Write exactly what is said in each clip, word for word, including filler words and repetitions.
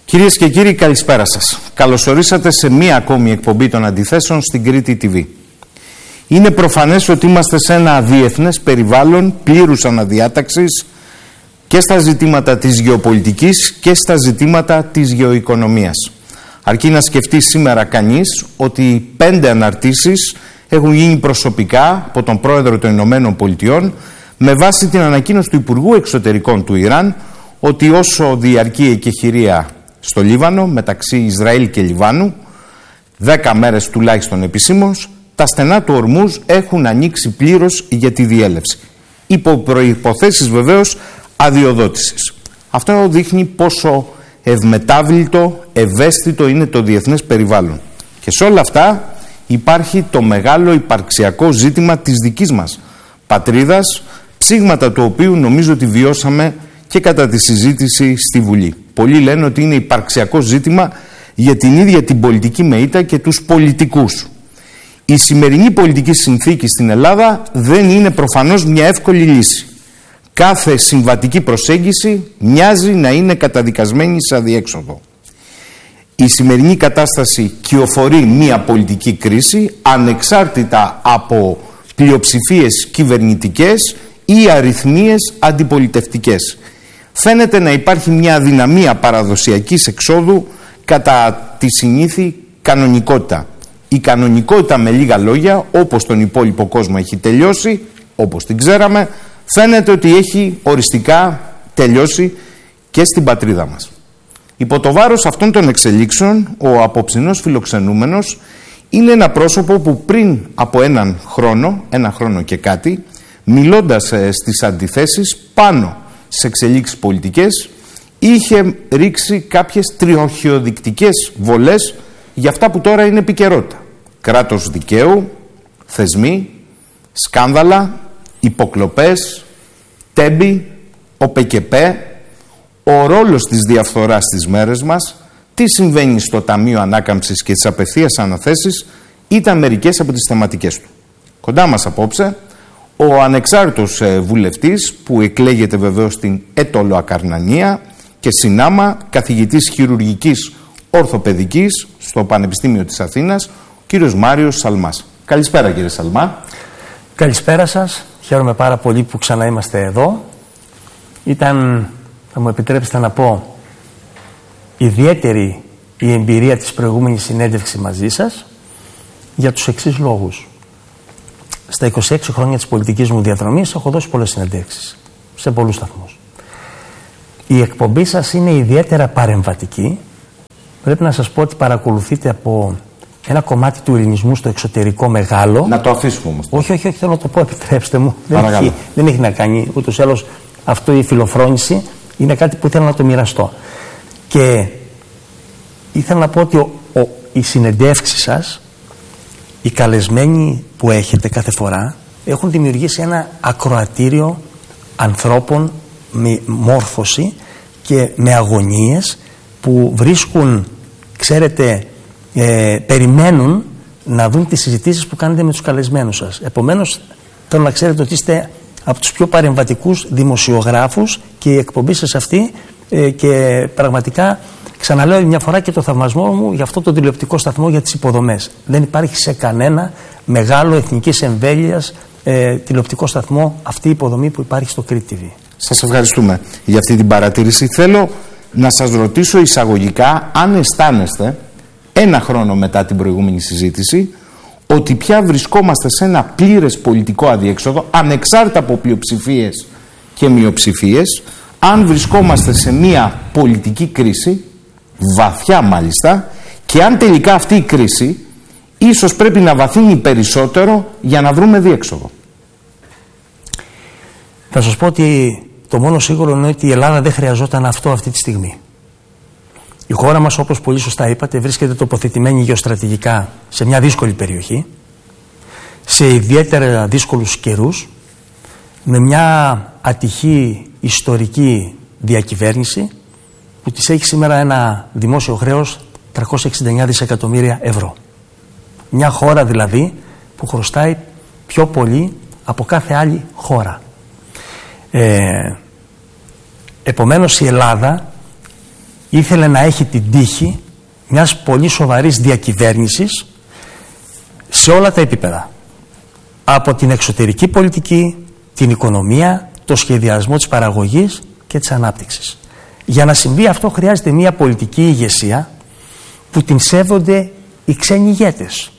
Κυρίες και κύριοι, καλησπέρα σας. Καλωσορίσατε σε μία ακόμη εκπομπή των Αντιθέσεων στην Κρήτη τι βι. Είναι προφανές ότι είμαστε σε ένα διεθνές περιβάλλον πλήρους αναδιάταξης και στα ζητήματα της γεωπολιτικής και στα ζητήματα της γεωοικονομίας. Αρκεί να σκεφτεί σήμερα κανείς ότι πέντε αναρτήσεις έχουν γίνει προσωπικά από τον πρόεδρο των Ηνωμένων Πολιτειών με βάση την ανακοίνωση του Υπουργού Εξωτερικών του Ιράν ότι όσο διαρκεί η εκεχηρία στο Λίβανο μεταξύ Ισραήλ και Λιβάνου, δέκα μέρες τουλάχιστον επισήμως, τα στενά του Ορμούζ έχουν ανοίξει πλήρως για τη διέλευση. Υπό προϋποθέσεις βεβαίως αδειοδότησης. Αυτό δείχνει πόσο ευμετάβλητο, ευαίσθητο είναι το διεθνές περιβάλλον. Και σε όλα αυτά υπάρχει το μεγάλο υπαρξιακό ζήτημα της δικής μας πατρίδας, ψήγματα του οποίου νομίζω ότι βιώσαμε και κατά τη συζήτηση στη Βουλή. Πολλοί λένε ότι είναι υπαρξιακό ζήτημα για την ίδια την πολιτική μεΐτα και τους πολιτικούς. Η σημερινή πολιτική συνθήκη στην Ελλάδα δεν είναι προφανώς μια εύκολη λύση. Κάθε συμβατική προσέγγιση μοιάζει να είναι καταδικασμένη σε αδιέξοδο. Η σημερινή κατάσταση κυοφορεί μια πολιτική κρίση ανεξάρτητα από πλειοψηφίες κυβερνητικές ή αριθμίες αντιπολιτευτικές. Φαίνεται να υπάρχει μια αδυναμία παραδοσιακής εξόδου κατά τη συνήθη κανονικότητα. Η κανονικότητα, με λίγα λόγια, όπως τον υπόλοιπο κόσμο έχει τελειώσει, όπως την ξέραμε, φαίνεται ότι έχει οριστικά τελειώσει και στην πατρίδα μας. Υπό το βάρος αυτών των εξελίξεων, ο απόψινός φιλοξενούμενος είναι ένα πρόσωπο που πριν από έναν χρόνο, ένα χρόνο και κάτι, μιλώντας ε, στις αντιθέσεις πάνω σε εξελίξεις πολιτικές, είχε ρίξει κάποιες τριοχιοδεικτικές βολές για αυτά που τώρα είναι επικαιρότητα. Κράτος δικαίου, θεσμοί, σκάνδαλα, υποκλοπές, τέμπη, ΟΠΕΚΕΠΕ, ο ρόλος της διαφθοράς στις μέρες μας, τι συμβαίνει στο Ταμείο Ανάκαμψης και τις απευθείας αναθέσεις, ήταν μερικές από τις θεματικές του. Κοντά μας απόψε ο ανεξάρτητος βουλευτής που εκλέγεται βεβαίως στην Αιτωλοακαρνανία και συνάμα καθηγητής χειρουργικής ορθοπαιδικής στο Πανεπιστήμιο της Αθήνας, ο κύριος Μάριος Σαλμάς. Καλησπέρα κύριε Σαλμά. Καλησπέρα σας. Χαίρομαι πάρα πολύ που ξανά είμαστε εδώ. Ήταν, θα μου επιτρέψετε να πω, ιδιαίτερη η εμπειρία της προηγούμενης συνέντευξης μαζί σας για τους εξής λόγους. Στα είκοσι έξι χρόνια της πολιτικής μου διαδρομής έχω δώσει πολλές συνεντεύξεις σε πολλούς σταθμούς. Η εκπομπή σας είναι ιδιαίτερα παρεμβατική. Πρέπει να σας πω ότι παρακολουθείτε από ένα κομμάτι του ελληνισμού στο εξωτερικό μεγάλο. Να το αφήσουμε όμως. Όχι, όχι, όχι, θέλω να το πω, επιτρέψτε μου. Δεν έχει, δεν έχει να κάνει ούτως ή άλλως αυτό η φιλοφρόνηση. Είναι κάτι που ήθελα να το μοιραστώ. Και ήθελα να πω ότι ο, ο, οι συνεντεύξεις σας, οι καλεσμένοι που έχετε κάθε φορά, έχουν δημιουργήσει ένα ακροατήριο ανθρώπων με μόρφωση και με αγωνίες που βρίσκουν, ξέρετε, ε, περιμένουν να δουν τις συζητήσεις που κάνετε με τους καλεσμένους σας. Επομένως, θέλω να ξέρετε ότι είστε από τους πιο παρεμβατικούς δημοσιογράφους και η εκπομπή σας αυτή ε, και πραγματικά ξαναλέω μια φορά και το θαυμασμό μου για αυτό το τηλεοπτικό σταθμό για τις υποδομές. Δεν υπάρχει σε κανένα μεγάλο εθνικής εμβέλειας ε, τηλεοπτικό σταθμό αυτή η υποδομή που υπάρχει στο Κρήτη τι βι. Σας ευχαριστούμε για αυτή την παρατήρηση. Θέλω να σας ρωτήσω εισαγωγικά αν αισθάνεστε ένα χρόνο μετά την προηγούμενη συζήτηση ότι πια βρισκόμαστε σε ένα πλήρες πολιτικό αδιέξοδο ανεξάρτητα από πλειοψηφίες και μειοψηφίες, αν βρισκόμαστε σε μια πολιτική κρίση, βαθιά μάλιστα, και αν τελικά αυτή η κρίση ίσως πρέπει να βαθύνει περισσότερο για να βρούμε διέξοδο. Θα σας πω ότι το μόνο σίγουρο είναι ότι η Ελλάδα δεν χρειαζόταν αυτό αυτή τη στιγμή. Η χώρα μας, όπως πολύ σωστά είπατε, βρίσκεται τοποθετημένη γεωστρατηγικά σε μια δύσκολη περιοχή, σε ιδιαίτερα δύσκολους καιρούς, με μια ατυχή ιστορική διακυβέρνηση που της έχει σήμερα ένα δημόσιο χρέος τριακόσια εξήντα εννέα δισεκατομμύρια ευρώ. Μια χώρα δηλαδή που χρωστάει πιο πολύ από κάθε άλλη χώρα. Ε, επομένως η Ελλάδα ήθελε να έχει την τύχη μιας πολύ σοβαρής διακυβέρνησης σε όλα τα επίπεδα. Από την εξωτερική πολιτική, την οικονομία, το σχεδιασμό της παραγωγής και της ανάπτυξης. Για να συμβεί αυτό χρειάζεται μια πολιτική ηγεσία που την σέβονται οι ξένοι ηγέτες.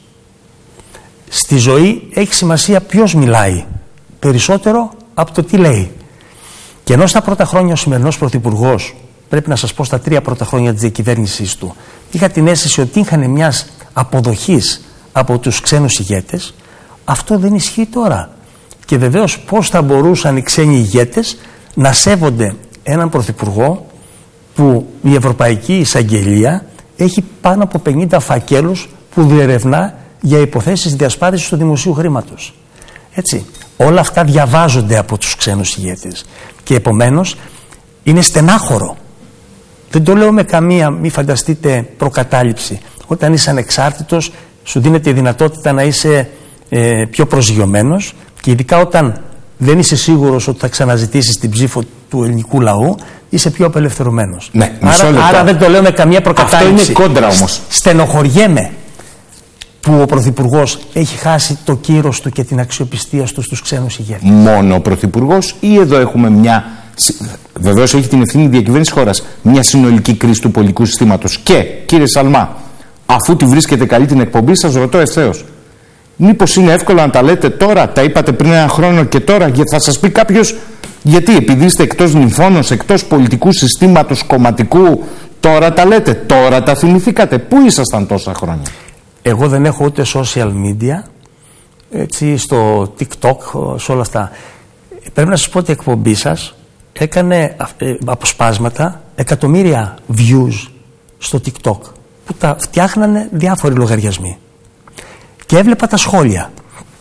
Στη ζωή έχει σημασία ποιος μιλάει, περισσότερο από το τι λέει. Και ενώ στα πρώτα χρόνια ο σημερινός πρωθυπουργός, πρέπει να σας πω στα τρία πρώτα χρόνια της διακυβέρνησής του, είχα την αίσθηση ότι είχαν μιας αποδοχής από τους ξένους ηγέτες, αυτό δεν ισχύει τώρα. Και βεβαίως πώς θα μπορούσαν οι ξένοι ηγέτες να σέβονται έναν πρωθυπουργό που η Ευρωπαϊκή Εισαγγελία έχει πάνω από πενήντα φακέλους που διερευνά για υποθέσεις διασπάθησης του δημοσίου χρήματος. Έτσι. Όλα αυτά διαβάζονται από τους ξένους ηγέτες και επομένως είναι στενάχωρο. Δεν το λέω με καμία, μη φανταστείτε, προκατάληψη. Όταν είσαι ανεξάρτητος σου δίνεται η δυνατότητα να είσαι ε, πιο προσγειωμένος και ειδικά όταν δεν είσαι σίγουρος ότι θα ξαναζητήσεις την ψήφο του ελληνικού λαού, είσαι πιο απελευθερωμένος. Ναι, άρα, άρα δεν το λέω με καμία προκατάληψη. Αυτό είναι κόντρα όμως. Στενοχωριέμαι που ο Πρωθυπουργός έχει χάσει το κύρος του και την αξιοπιστία του στους ξένους ηγέτες. Μόνο ο Πρωθυπουργός ή εδώ έχουμε μια, βεβαίως έχει την ευθύνη διακυβέρνησης χώρας, μια συνολική κρίση του πολιτικού συστήματος. Και κύριε Σαλμά, αφού τη βρίσκετε καλή την εκπομπή, σας ρωτώ ευθέως, μήπως είναι εύκολο να τα λέτε τώρα, τα είπατε πριν ένα χρόνο και τώρα, γιατί θα σας πει κάποιος, γιατί επειδή είστε εκτός νυμφώνος, εκτός πολιτικού συστήματος κομματικού, τώρα τα λέτε, τώρα τα θυμηθήκατε. Πού ήσασταν τόσα χρόνια? Εγώ δεν έχω ούτε social media, έτσι, στο TikTok, σε όλα αυτά. Πρέπει να σας πω ότι η εκπομπή σας έκανε ε, αποσπάσματα, εκατομμύρια views στο TikTok, που τα φτιάχνανε διάφοροι λογαριασμοί. Και έβλεπα τα σχόλια.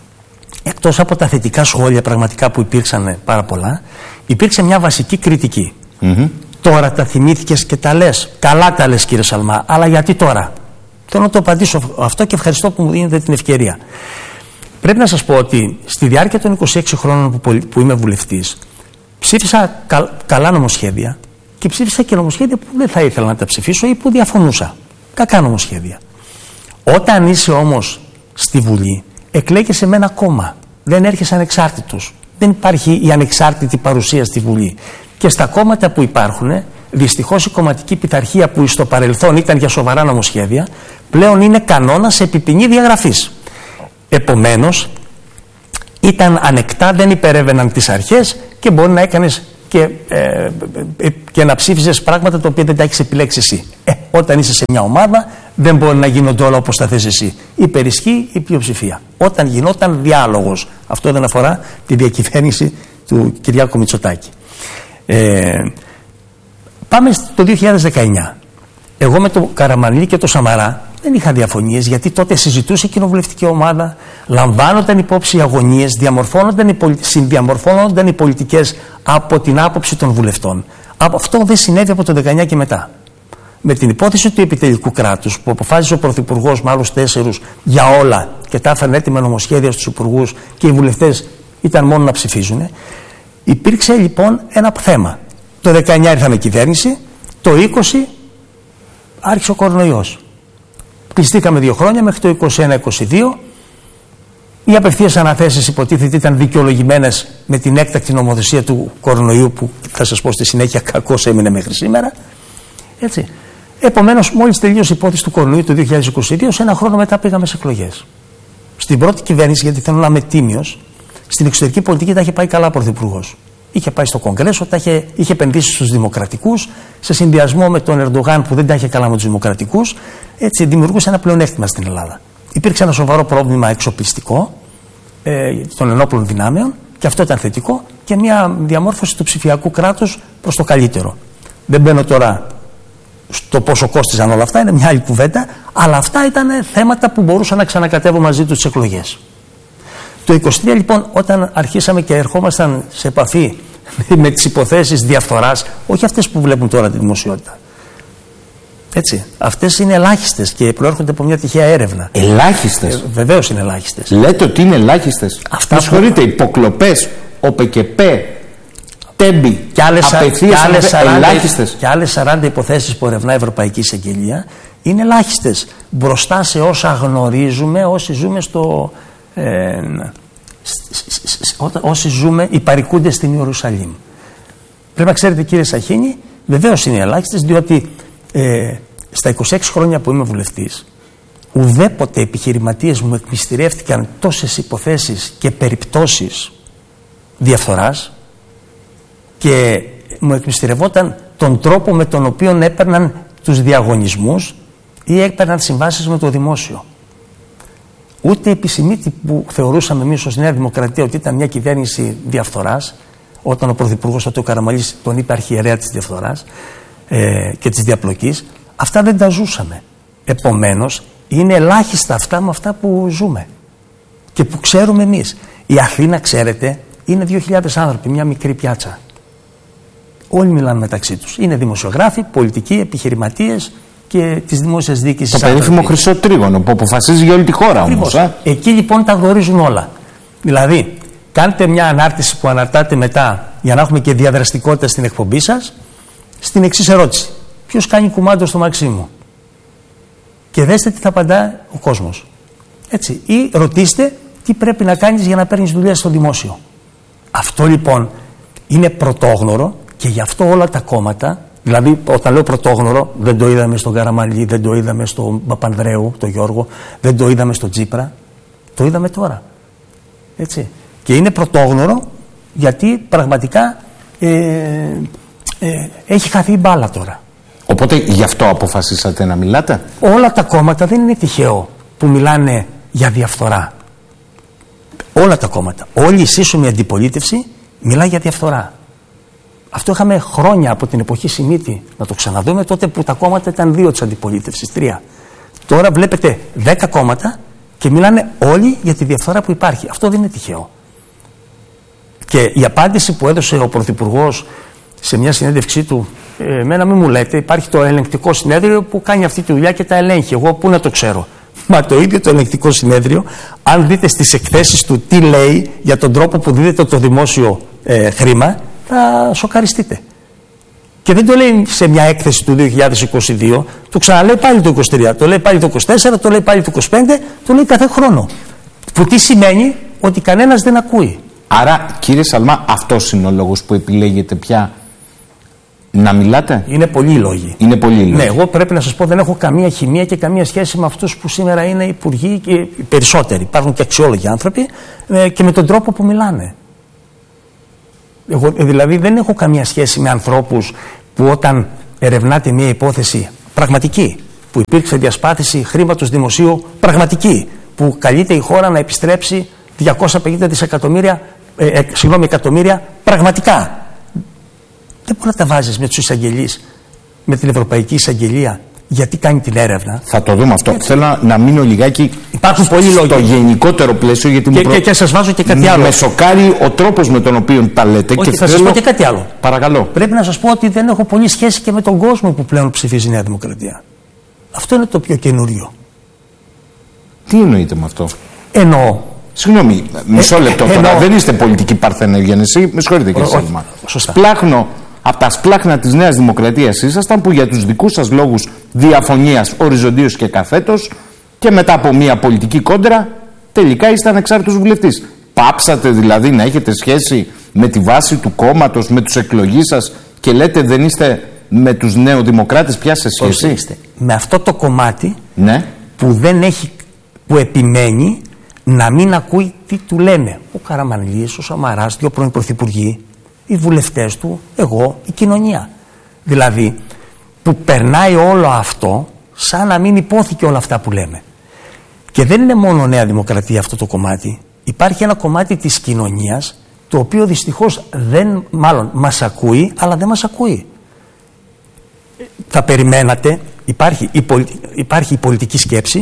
Εκτός από τα θετικά σχόλια πραγματικά που υπήρξαν πάρα πολλά, υπήρξε μια βασική κριτική. Mm-hmm. Τώρα τα θυμήθηκες και τα λες. Καλά τα λες, κύριε Σαλμά, αλλά γιατί τώρα? Θέλω να το απαντήσω αυτό και ευχαριστώ που μου δίνετε την ευκαιρία. Πρέπει να σας πω ότι στη διάρκεια των είκοσι έξι χρόνων που, που είμαι βουλευτής, ψήφισα κα, καλά νομοσχέδια και ψήφισα και νομοσχέδια που δεν θα ήθελα να τα ψηφίσω ή που διαφωνούσα. Κακά νομοσχέδια. Όταν είσαι όμως στη Βουλή, εκλέγεσαι με ένα κόμμα. Δεν έρχεσαι ανεξάρτητος. Δεν υπάρχει η ανεξάρτητη παρουσία στη Βουλή. Και στα κόμματα που υπάρχουν, δυστυχώς η κομματική πειθαρχία που στο παρελθόν ήταν για σοβαρά νομοσχέδια, πλέον είναι κανόνα σε επιπινή διαγραφής. Επομένως, ήταν ανεκτά, δεν υπερεύαιναν τις αρχές και μπορεί να έκανες και, ε, ε, και να ψήφισες πράγματα τα οποία δεν τα έχεις επιλέξει εσύ. Ε, όταν είσαι σε μια ομάδα, δεν μπορεί να γίνονται όλα όπως τα θες εσύ. Υπερισχύει η πλειοψηφία. Όταν γινόταν διάλογος, αυτό δεν αφορά τη διακυβέρνηση του Κυριάκου Μητσοτάκη. Ε, πάμε στο δύο χιλιάδες δεκαεννιά. Εγώ με τον Καραμανλή και τον Σαμαρά δεν είχα διαφωνίες, γιατί τότε συζητούσε η κοινοβουλευτική ομάδα, λαμβάνονταν υπόψη οι αγωνίες, διαμορφώνονταν οι, πολι... συνδιαμορφώνονταν οι πολιτικές από την άποψη των βουλευτών. Αυτό δεν συνέβη από το δεκαεννιά και μετά. Με την υπόθεση του επιτελικού κράτους που αποφάσισε ο Πρωθυπουργός με άλλους τέσσερους για όλα και τα έφεραν έτοιμα νομοσχέδια στους υπουργούς και οι βουλευτές ήταν μόνο να ψηφίζουν, υπήρξε λοιπόν ένα θέμα. Το δεκαεννιά ήρθαμε κυβέρνηση, το είκοσι άρχισε ο κορονοϊός. Κλειστήκαμε δύο χρόνια μέχρι το είκοσι ένα είκοσι δύο. Οι απευθείας αναθέσεις υποτίθεται ήταν δικαιολογημένες με την έκτακτη νομοθεσία του κορονοϊού που θα σας πω στη συνέχεια κακώς έμεινε μέχρι σήμερα. Έτσι. Επομένως, μόλις τελείωσε η υπόθεση του κορονοϊού το δύο χιλιάδες είκοσι δύο, σε ένα χρόνο μετά πήγαμε σε εκλογές. Στην πρώτη κυβέρνηση, γιατί θέλω να είμαι τίμιος, στην εξωτερική πολιτική τα είχε πάει καλά ο Πρωθυπουργός. Είχε πάει στο Κογκρέσο, τα είχε, είχε επενδύσει στους δημοκρατικούς, σε συνδυασμό με τον Ερντογάν που δεν τα είχε καλά με τους δημοκρατικούς, έτσι δημιουργούσε ένα πλεονέκτημα στην Ελλάδα. Υπήρξε ένα σοβαρό πρόβλημα εξοπλιστικό ε, των ενόπλων δυνάμεων, και αυτό ήταν θετικό, και μια διαμόρφωση του ψηφιακού κράτους προς το καλύτερο. Δεν μπαίνω τώρα στο πόσο κόστιζαν όλα αυτά, είναι μια άλλη κουβέντα, αλλά αυτά ήταν θέματα που μπορούσα να ξανακατεύω μαζί του τις εκλογές. Το είκοσι τρία λοιπόν, όταν αρχίσαμε και ερχόμασταν σε επαφή με τις υποθέσεις διαφθοράς, όχι αυτές που βλέπουν τώρα τη δημοσιότητα. Έτσι, αυτές είναι ελάχιστες και προέρχονται από μια τυχαία έρευνα. Ελάχιστες. Ε, βεβαίως είναι ελάχιστες. Λέτε ότι είναι ελάχιστες. Αυτά με συγχωρείτε, που... υποκλοπές, ΟΠΕΚΕΠΕ, τέμπη, και άλλες, απευθείας, και άλλες σαράντα, ελάχιστες. Και άλλες σαράντα υποθέσεις που ερευνά η Ευρωπαϊκή Εισαγγελία είναι ελάχιστες μπροστά σε όσα γνωρίζουμε όσοι ζούμε στο... Ε, όσοι ζούμε, υπαρικούνται στην Ιερουσαλήμ. Πρέπει να ξέρετε, κύριε Σαχίνη, βεβαίως είναι ελάχιστες, διότι ε, στα είκοσι έξι χρόνια που είμαι βουλευτής, ουδέποτε επιχειρηματίες μου εκμυστηρεύτηκαν τόσες υποθέσεις και περιπτώσεις διαφθοράς και μου εκμυστηρευόταν τον τρόπο με τον οποίο έπαιρναν τους διαγωνισμούς ή έπαιρναν συμβάσεις με το δημόσιο. Ούτε επισημήτη που θεωρούσαμε εμείς ως Νέα Δημοκρατία ότι ήταν μια κυβέρνηση διαφθοράς, όταν ο Πρωθυπουργός ο Καραμανλής τον είπε αρχιερέα της διαφθοράς ε, και της διαπλοκής, αυτά δεν τα ζούσαμε. Επομένως, είναι ελάχιστα αυτά με αυτά που ζούμε και που ξέρουμε εμείς. Η Αθήνα, ξέρετε, είναι δύο χιλιάδες άνθρωποι, μια μικρή πιάτσα. Όλοι μιλάνε μεταξύ τους. Είναι δημοσιογράφοι, πολιτικοί, επιχειρηματίες και της δημόσιας διοίκησης. Το περίφημο χρυσό τρίγωνο που αποφασίζει για όλη τη χώρα όμως. Ε? Εκεί λοιπόν τα γνωρίζουν όλα. Δηλαδή, κάντε μια ανάρτηση που αναρτάτε μετά για να έχουμε και διαδραστικότητα στην εκπομπή σας, στην εξής ερώτηση: ποιος κάνει κουμάντο στο Μαξίμου? Και δέστε τι θα απαντά ο κόσμος. Έτσι. Ή ρωτήστε τι πρέπει να κάνεις για να παίρνεις δουλειά στο δημόσιο. Αυτό λοιπόν είναι πρωτόγνωρο και γι' αυτό όλα τα κόμματα, δηλαδή όταν λέω πρωτόγνωρο, δεν το είδαμε στον Καραμανλή, δεν το είδαμε στον Παπανδρέου, τον Γιώργο, δεν το είδαμε στον Τσίπρα, το είδαμε τώρα. Έτσι. Και είναι πρωτόγνωρο γιατί πραγματικά ε, ε, έχει χαθεί η μπάλα τώρα. Οπότε γι' αυτό αποφασίσατε να μιλάτε? Όλα τα κόμματα, δεν είναι τυχαίο που μιλάνε για διαφθορά. Όλα τα κόμματα. Όλη η σύσσωμη αντιπολίτευση μιλάει για διαφθορά. Αυτό είχαμε χρόνια από την εποχή Σιμίτη να το ξαναδούμε, τότε που τα κόμματα ήταν δύο της αντιπολίτευσης, τρία. Τώρα βλέπετε δέκα κόμματα και μιλάνε όλοι για τη διαφθορά που υπάρχει. Αυτό δεν είναι τυχαίο. Και η απάντηση που έδωσε ο Πρωθυπουργός σε μια συνέντευξή του, ε, εμένα μην μου λέτε, υπάρχει το ελεγκτικό συνέδριο που κάνει αυτή τη δουλειά και τα ελέγχει. Εγώ πού να το ξέρω? Μα το ίδιο το ελεγκτικό συνέδριο, αν δείτε στις εκθέσεις του τι λέει για τον τρόπο που δίδεται το δημόσιο ε, χρήμα, θα σοκαριστείτε. Και δεν το λέει σε μια έκθεση του δύο χιλιάδες είκοσι δύο, το ξαναλέει πάλι το είκοσι τρία, το λέει πάλι το είκοσι τέσσερα, το λέει πάλι το είκοσι πέντε, το λέει κάθε χρόνο. Που τι σημαίνει? Ότι κανένας δεν ακούει. Άρα, κύριε Σαλμά, αυτός είναι ο λόγος που επιλέγετε πια να μιλάτε? Είναι πολλοί λόγοι. Είναι πολλοί λόγοι. Ναι, εγώ πρέπει να σας πω, δεν έχω καμία χημεία και καμία σχέση με αυτούς που σήμερα είναι υπουργοί και οι περισσότεροι. Υπάρχουν και αξιόλογοι άνθρωποι και με τον τρόπο που μιλάνε. Εγώ δηλαδή δεν έχω καμία σχέση με ανθρώπους που όταν ερευνάτε μια υπόθεση πραγματική, που υπήρξε διασπάθηση χρήματος δημοσίου πραγματική, που καλείται η χώρα να επιστρέψει διακόσια πενήντα δισεκατομμύρια, ε, ε, συγγνώμη, εκατομμύρια πραγματικά. Δεν μπορεί να τα βάζεις με τους εισαγγελείς, με την Ευρωπαϊκή Εισαγγελία, γιατί κάνει την έρευνα. Θα το δούμε αυτό. Έτσι. Θέλω να μείνω λιγάκι Υπάρχουν πολλοί λόγοι. στο γενικότερο πλαίσιο, γιατί και, μου προ... και, και σας βάζω και κάτι άλλο. Με σοκάρει ο τρόπος με τον οποίο τα λέτε. Όχι, και θα θέλω... σας πω και κάτι άλλο. Παρακαλώ. Πρέπει να σας πω ότι δεν έχω πολύ σχέση και με τον κόσμο που πλέον ψηφίζει η Νέα Δημοκρατία. Αυτό είναι το πιο καινούριο. Τι εννοείτε με αυτό? Εννοώ. Συγγνώμη, μισό ε, λεπτό τώρα. εννοώ... Δεν είστε πολιτική παρθενεργένεση. Με συγχωρείτε, κύριε Σαλμά. Σπλάχνω. Από τα σπλάχνα της Νέας Δημοκρατίας ήσασταν, που για τους δικούς σας λόγους διαφωνίας οριζοντίως και καθέτος, και μετά από μια πολιτική κόντρα τελικά είστε ανεξάρτητος βουλευτής. Πάψατε δηλαδή να έχετε σχέση με τη βάση του κόμματος, με τους εκλογείς σας, και λέτε δεν είστε με τους νεοδημοκράτες πια σε σχέση? Είστε. Με αυτό το κομμάτι, ναι, που, δεν έχει, που επιμένει να μην ακούει τι του λένε ο Καραμανλής, ο Σαμαράς, δύο πρώην πρωθυπουργοί, οι βουλευτές του, εγώ, η κοινωνία. Δηλαδή, που περνάει όλο αυτό σαν να μην υπόθηκε όλα αυτά που λέμε. Και δεν είναι μόνο Νέα Δημοκρατία αυτό το κομμάτι. Υπάρχει ένα κομμάτι της κοινωνίας, το οποίο δυστυχώς δεν, μάλλον μας ακούει, αλλά δεν μας ακούει. Θα περιμένατε, υπάρχει η, πολιτι... υπάρχει η πολιτική σκέψη,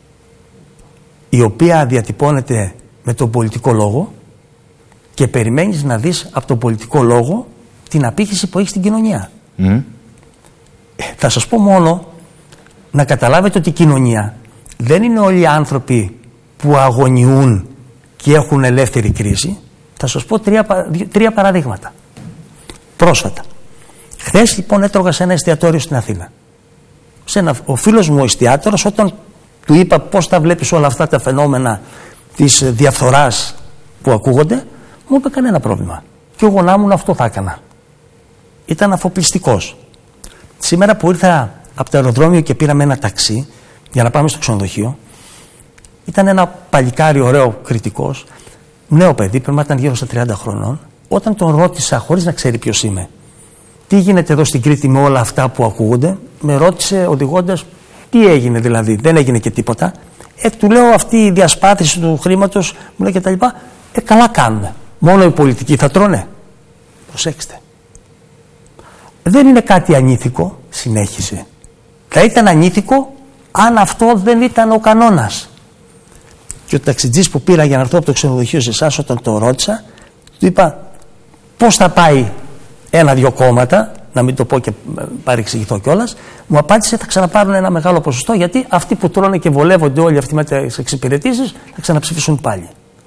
η οποία διατυπώνεται με τον πολιτικό λόγο, και περιμένεις να δεις από τον πολιτικό λόγο την απήχηση που έχει στην κοινωνία. Mm. Θα σας πω μόνο να καταλάβετε ότι η κοινωνία δεν είναι όλοι οι άνθρωποι που αγωνιούν και έχουν ελεύθερη κρίση. Θα σας πω τρία, τρία παραδείγματα. πρόσφατα. Χθες λοιπόν έτρωγα σε ένα εστιατόριο στην Αθήνα. Σε ένα, ο φίλος μου ο εστιάτορος, όταν του είπα πώς τα βλέπεις όλα αυτά τα φαινόμενα της διαφθοράς που ακούγονται, μου είπε κανένα πρόβλημα. Και εγώ να ήμουν αυτό θα έκανα. Ήταν αφοπλιστικός. Σήμερα που ήρθα από το αεροδρόμιο και πήραμε ένα ταξί για να πάμε στο ξενοδοχείο, ήταν ένα παλικάρι ωραίο κριτικός, νέο παιδί, πρέπει να ήταν γύρω στα τριάντα χρονών. Όταν τον ρώτησα, χωρίς να ξέρει ποιος είμαι, τι γίνεται εδώ στην Κρήτη με όλα αυτά που ακούγονται, με ρώτησε οδηγώντας τι έγινε δηλαδή, δεν έγινε και τίποτα. Ε, του λέω αυτή η διασπάθηση του χρήματος, μου λέει και τα λοιπά, ε, καλά κάνουμε. Μόνο οι πολιτικοί θα τρώνε. Προσέξτε. Δεν είναι κάτι ανήθικο, συνέχισε. Θα ήταν ανήθικο αν αυτό δεν ήταν ο κανόνας. Και ο ταξιτζής που πήρα για να έρθω από το ξενοδοχείο σε εσάς, όταν το ρώτησα, του είπα πώς θα πάει ένα-δυο κόμματα, να μην το πω και παρεξηγηθώ κιόλας, μου απάντησε θα ξαναπάρουν ένα μεγάλο ποσοστό, γιατί αυτοί που τρώνε και βολεύονται όλοι αυτοί με τις εξυπηρετήσεις θα ξαναψηφίσουν πάλι.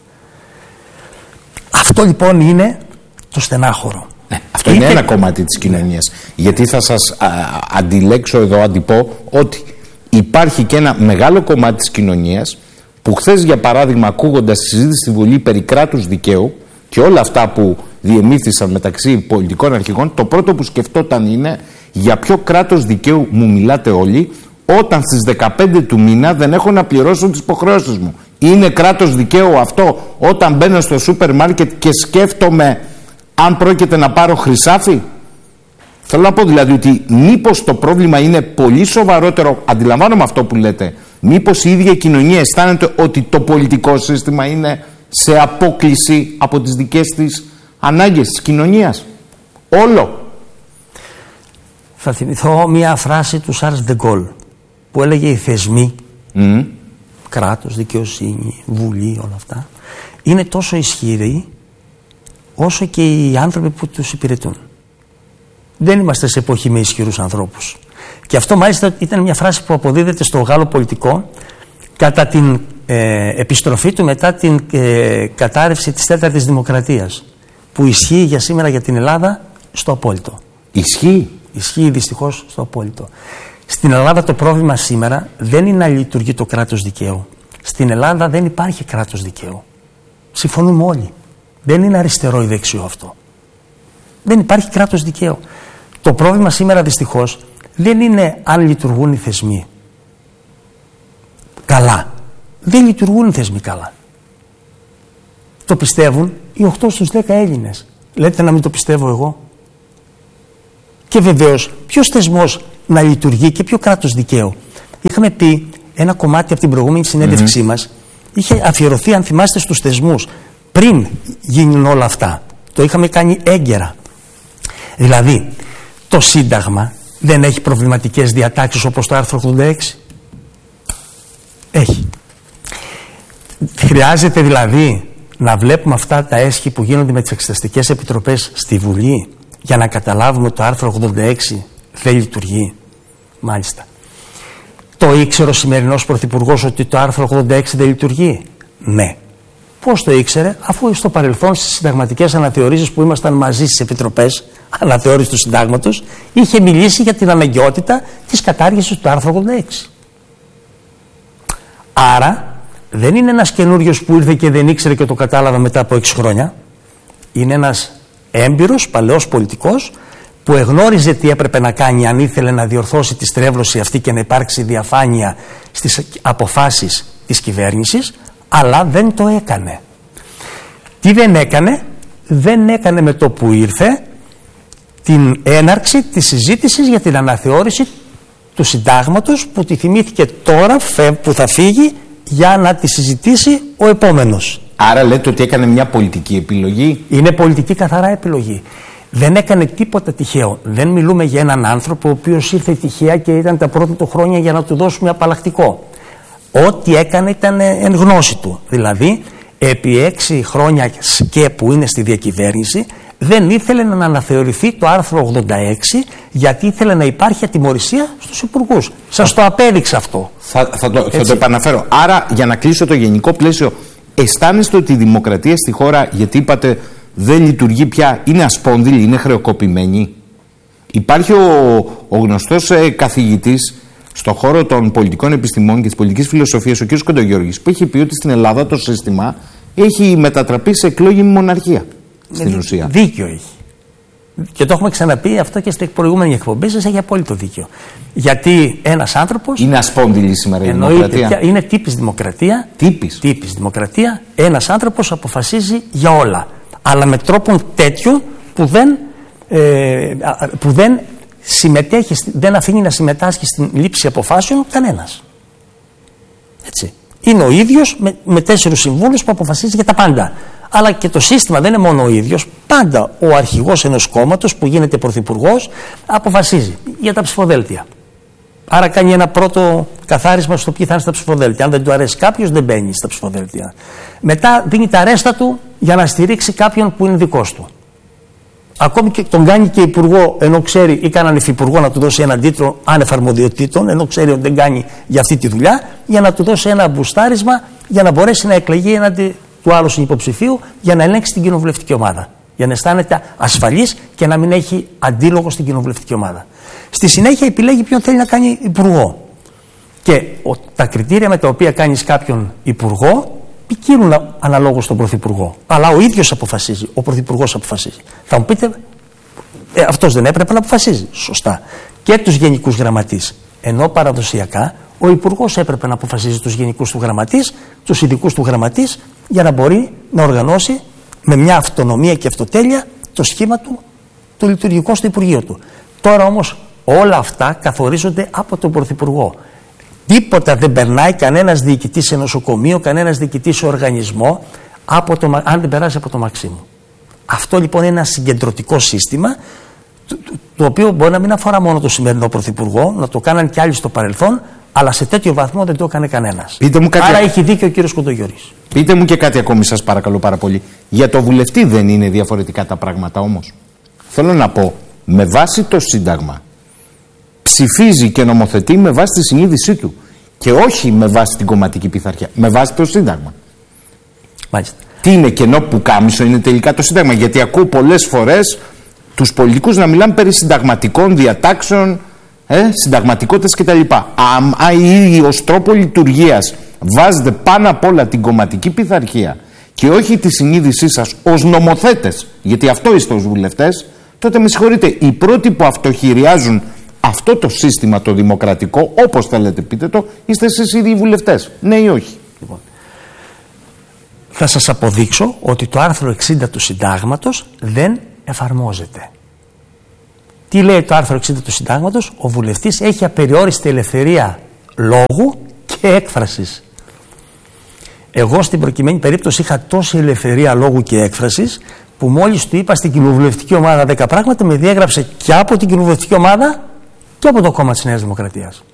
Αυτό λοιπόν είναι το στενάχωρο. Ναι, αυτό είναι, είναι ένα κομμάτι της κοινωνίας. Γιατί θα σας α, αντιλέξω εδώ, αντιπώ, ότι υπάρχει και ένα μεγάλο κομμάτι της κοινωνίας που χθες, για παράδειγμα, ακούγοντας τη συζήτηση στη Βουλή περί κράτους δικαίου και όλα αυτά που διεμήθησαν μεταξύ πολιτικών αρχηγών, το πρώτο που σκεφτόταν είναι για ποιο κράτος δικαίου μου μιλάτε όλοι, όταν στις δεκαπέντε του μήνα δεν έχω να πληρώσω τις υποχρεώσεις μου. Είναι κράτος δικαίου αυτό όταν μπαίνω στο σούπερ μάρκετ και σκέφτομαι αν πρόκειται να πάρω χρυσάφι? Θέλω να πω δηλαδή ότι μήπως το πρόβλημα είναι πολύ σοβαρότερο, αντιλαμβάνομαι αυτό που λέτε, μήπως η ίδια η κοινωνία αισθάνεται ότι το πολιτικό σύστημα είναι σε απόκληση από τις δικές της ανάγκες της κοινωνίας. Όλο. Θα θυμηθώ μια φράση του Σάρλς ντε Γκόλ που έλεγε οι θεσμοί, mm. κράτος, δικαιοσύνη, βουλή, όλα αυτά, είναι τόσο ισχυροί όσο και οι άνθρωποι που τους υπηρετούν. Δεν είμαστε σε εποχή με ισχυρούς ανθρώπους. Και αυτό μάλιστα ήταν μια φράση που αποδίδεται στο Γάλλο πολιτικό κατά την ε, επιστροφή του μετά την ε, κατάρρευση της τέταρτης δημοκρατίας, που ισχύει για σήμερα για την Ελλάδα στο απόλυτο. Ισχύει. Ισχύει δυστυχώς στο απόλυτο. Στην Ελλάδα το πρόβλημα σήμερα δεν είναι να λειτουργεί το κράτος δικαίου. Στην Ελλάδα δεν υπάρχει κράτος δικαίου. Συμφωνούμε όλοι. Δεν είναι αριστερό ή δεξιό αυτό. Δεν υπάρχει κράτος δικαίου. Το πρόβλημα σήμερα δυστυχώς δεν είναι αν λειτουργούν οι θεσμοί καλά. Δεν λειτουργούν οι θεσμοί καλά. Το πιστεύουν οι οκτώ στους δέκα Έλληνες. Λέτε να μην το πιστεύω εγώ? Και βεβαίως ποιος θεσμός να λειτουργεί και ποιο κράτος δικαίου? Είχαμε πει ένα κομμάτι από την προηγούμενη συνέντευξή mm-hmm. μας, είχε αφιερωθεί, αν θυμάστε, στους θεσμούς πριν γίνουν όλα αυτά. Το είχαμε κάνει έγκαιρα. Δηλαδή το Σύνταγμα δεν έχει προβληματικές διατάξεις όπως το άρθρο ογδόντα έξι? Έχει. Χρειάζεται δηλαδή να βλέπουμε αυτά τα έσχη που γίνονται με τις εξεταστικές επιτροπές στη Βουλή για να καταλάβουμε το άρθρο ογδόντα έξι δεν λειτουργεί? Μάλιστα. Το ήξερε ο σημερινός Πρωθυπουργός ότι το άρθρο ογδόντα έξι δεν λειτουργεί? Ναι. Πώς το ήξερε? Αφού στο παρελθόν στις συνταγματικές αναθεωρήσεις που ήμασταν μαζί στις επιτροπές αναθεώρησης του συντάγματος είχε μιλήσει για την αναγκαιότητα της κατάργησης του άρθρου ογδόντα έξι. Άρα δεν είναι ένας καινούριος που ήρθε και δεν ήξερε και το κατάλαβα μετά από έξι χρόνια. Είναι ένας έμπειρος, παλαιός πολιτικός που εγνώριζε τι έπρεπε να κάνει αν ήθελε να διορθώσει τη στρέβλωση αυτή και να υπάρξει διαφάνεια στις αποφάσεις της κυβέρνησης, αλλά δεν το έκανε. Τι δεν έκανε? Δεν έκανε με το που ήρθε την έναρξη της συζήτησης για την αναθεώρηση του συντάγματος που τη θυμήθηκε τώρα που θα φύγει για να τη συζητήσει ο επόμενος. Άρα λέτε ότι έκανε μια πολιτική επιλογή? Είναι πολιτική καθαρά επιλογή. Δεν έκανε τίποτα τυχαίο. Δεν μιλούμε για έναν άνθρωπο ο οποίος ήρθε τυχαία και ήταν τα πρώτα του χρόνια για να του δώσουμε απαλλακτικό. Ό,τι έκανε ήταν εν γνώση του. Δηλαδή, επί έξι χρόνια και που είναι στη διακυβέρνηση, δεν ήθελε να αναθεωρηθεί το άρθρο ογδόντα έξι γιατί ήθελε να υπάρχει ατιμωρησία στους υπουργούς. Σας το απέδειξα αυτό. Θα, θα, το, θα το επαναφέρω. Άρα, για να κλείσω το γενικό πλαίσιο, αισθάνεστε ότι η δημοκρατία στη χώρα, γιατί είπατε δεν λειτουργεί πια, είναι ασπόνδυλη, είναι χρεοκοπημένη. Υπάρχει ο, ο γνωστός ε, καθηγητής στον χώρο των πολιτικών επιστημών και της πολιτικής φιλοσοφίας, ο κ. Κοντογιώργης, που έχει πει ότι στην Ελλάδα το σύστημα έχει μετατραπεί σε εκλόγιμη μοναρχία. Στην δί, ουσία. Δίκιο έχει. Και το έχουμε ξαναπεί αυτό και στην προηγούμενη εκπομπή σας, έχει απόλυτο δίκιο. Γιατί ένας άνθρωπος. Είναι ασπόνδυλη σήμερα η δημοκρατία. Πια, είναι τύπης δημοκρατία. Τύπης. Τύπης δημοκρατία. Ένας άνθρωπος αποφασίζει για όλα. Αλλά με τρόπο τέτοιο που δεν, ε, που δεν συμμετέχει, δεν αφήνει να συμμετάσχει στην λήψη αποφάσεων κανένας. Έτσι. Είναι ο ίδιος με, με τέσσερους συμβούλους που αποφασίζει για τα πάντα. Αλλά και το σύστημα δεν είναι μόνο ο ίδιος. Πάντα ο αρχηγός ενός κόμματος που γίνεται πρωθυπουργός αποφασίζει για τα ψηφοδέλτια. Άρα κάνει ένα πρώτο καθάρισμα στο ποιοι θα είναι στα ψηφοδέλτια. Αν δεν του αρέσει κάποιος, δεν μπαίνει στα ψηφοδέλτια. Μετά δίνει τα ρέστα του για να στηρίξει κάποιον που είναι δικός του. Ακόμη και τον κάνει και υπουργό, ενώ ξέρει, ή κάνανε υφυπουργό να του δώσει έναν τίτλο ανεφαρμοδιοτήτων, ενώ ξέρει ότι δεν κάνει για αυτή τη δουλειά, για να του δώσει ένα μπουστάρισμα για να μπορέσει να εκλεγεί έναντι του άλλου υποψηφίου για να ελέγξει την κοινοβουλευτική ομάδα. Για να αισθάνεται ασφαλής και να μην έχει αντίλογο στην κοινοβουλευτική ομάδα. Στη συνέχεια επιλέγει ποιον θέλει να κάνει υπουργό. Και ο, τα κριτήρια με τα οποία κάνεις κάποιον υπουργό ποικίλουν αναλόγως στον πρωθυπουργό. Αλλά ο ίδιος αποφασίζει, ο πρωθυπουργός αποφασίζει. Θα μου πείτε, ε, αυτός δεν έπρεπε να αποφασίζει. Σωστά. Και τους γενικούς γραμματείς. Ενώ παραδοσιακά ο υπουργός έπρεπε να αποφασίζει τους γενικούς του γραμματείς, τους ειδικούς του γραμματείς, για να μπορεί να οργανώσει με μια αυτονομία και αυτοτέλεια το σχήμα του, το λειτουργικό στο Υπουργείο του. Τώρα όμως όλα αυτά καθορίζονται από τον Πρωθυπουργό. Τίποτα δεν περνάει κανένας διοικητής σε νοσοκομείο, κανένας διοικητής σε οργανισμό, από το, αν δεν περάσει από το Μαξίμου. Αυτό λοιπόν είναι ένα συγκεντρωτικό σύστημα, το, το, το οποίο μπορεί να μην αφορά μόνο το σημερινό Πρωθυπουργό, να το κάναν και άλλοι στο παρελθόν, αλλά σε τέτοιο βαθμό δεν το έκανε κανένας. Κάτι... Άρα έχει δίκιο ο κύριος Κοντογιώργης. Πείτε μου και κάτι ακόμη, σας παρακαλώ πάρα πολύ. Για το βουλευτή δεν είναι διαφορετικά τα πράγματα όμως? Θέλω να πω, με βάση το Σύνταγμα ψηφίζει και νομοθετεί με βάση τη συνείδησή του και όχι με βάση την κομματική πειθαρχία, με βάση το Σύνταγμα. Μάλιστα. Τι είναι, κενό πουκάμισο είναι τελικά το Σύνταγμα? Γιατί ακούω πολλές φορές τους πολιτικούς να μιλάνε περί συνταγματικών διατάξεων, ε, συνταγματικότητας κτλ. Αν ως τρόπο λειτουργίας βάζετε πάνω απ' όλα την κομματική πειθαρχία και όχι τη συνείδησή σας ως νομοθέτες, γιατί αυτό είστε ως βουλευτές, τότε με συγχωρείτε, οι πρώτοι που αυτοχειριάζουν αυτό το σύστημα το δημοκρατικό, όπως θέλετε πείτε το, είστε εσείς ήδη οι βουλευτές. Ναι ή όχι? Λοιπόν, θα σας αποδείξω ότι το άρθρο εξήντα του Συντάγματος δεν εφαρμόζεται. Τι λέει το άρθρο εξήντα του Συντάγματος? Ο βουλευτής έχει απεριόριστη ελευθερία λόγου και έκφρασης. Εγώ στην προκειμένη περίπτωση είχα τόση ελευθερία λόγου και έκφρασης που μόλις του είπα στην κοινοβουλευτική ομάδα δέκα πράγματα, με διέγραψε και από την κοινοβουλευτική ομάδα και από το κόμμα της Νέας Δημοκρατίας.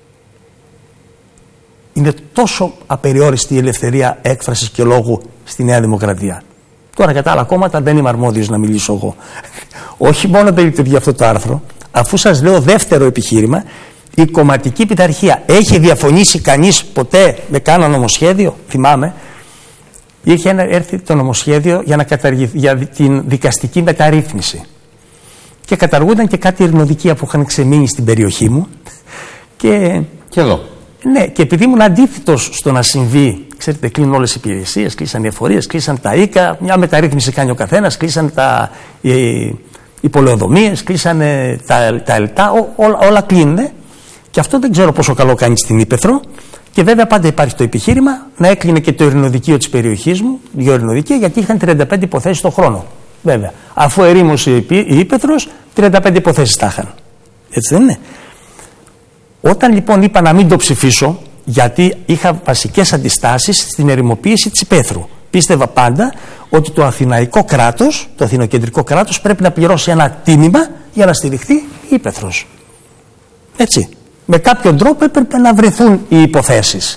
Είναι τόσο απεριόριστη η ελευθερία έκφρασης και λόγου στη Νέα Δημοκρατία. Τώρα για τα άλλα κόμματα δεν είμαι αρμόδιος να μιλήσω εγώ. Όχι μόνο δεν λειτουργεί αυτό το άρθρο, αφού σας λέω δεύτερο επιχείρημα, η κομματική πειθαρχία. Έχει διαφωνήσει κανείς ποτέ με κάνα νομοσχέδιο? Θυμάμαι, είχε έρθει το νομοσχέδιο για, να καταργη... για την δικαστική μεταρρύθμιση. Και καταργούνταν και κάτι ειρηνοδικεία που είχαν ξεμείνει στην περιοχή μου. Και, και εδώ. Ναι, και επειδή ήμουν αντίθετος στο να συμβεί, ξέρετε, κλείνουν όλες οι υπηρεσίες, κλείσαν οι εφορίες, κλείσαν τα οίκα, μια μεταρρύθμιση κάνει ο καθένας, κλείσαν τα, οι, οι πολεοδομίες, κλείσαν τα, τα ελτά, ό, όλα, όλα κλείνουν. Και αυτό δεν ξέρω πόσο καλό κάνει στην Ύπαιθρο. Και βέβαια πάντα υπάρχει το επιχείρημα να έκλεινε και το ειρηνοδικείο της περιοχής μου, δύο ειρηνοδικεία, γιατί είχαν τριάντα πέντε υποθέσεις το χρόνο. Βέβαια, αφού ερήμωσε η Ύπαιθρος, τριάντα πέντε υποθέσεις τα είχαν. Έτσι δεν είναι? Όταν λοιπόν είπα να μην το ψηφίσω, γιατί είχα βασικές αντιστάσεις στην ερημοποίηση της Υπέθρου. Πίστευα πάντα ότι το αθηναϊκό κράτος, το αθηνοκεντρικό κράτος, πρέπει να πληρώσει ένα τίμημα για να στηριχθεί η Ύπαιθρος. Έτσι. Με κάποιον τρόπο έπρεπε να βρεθούν οι υποθέσεις.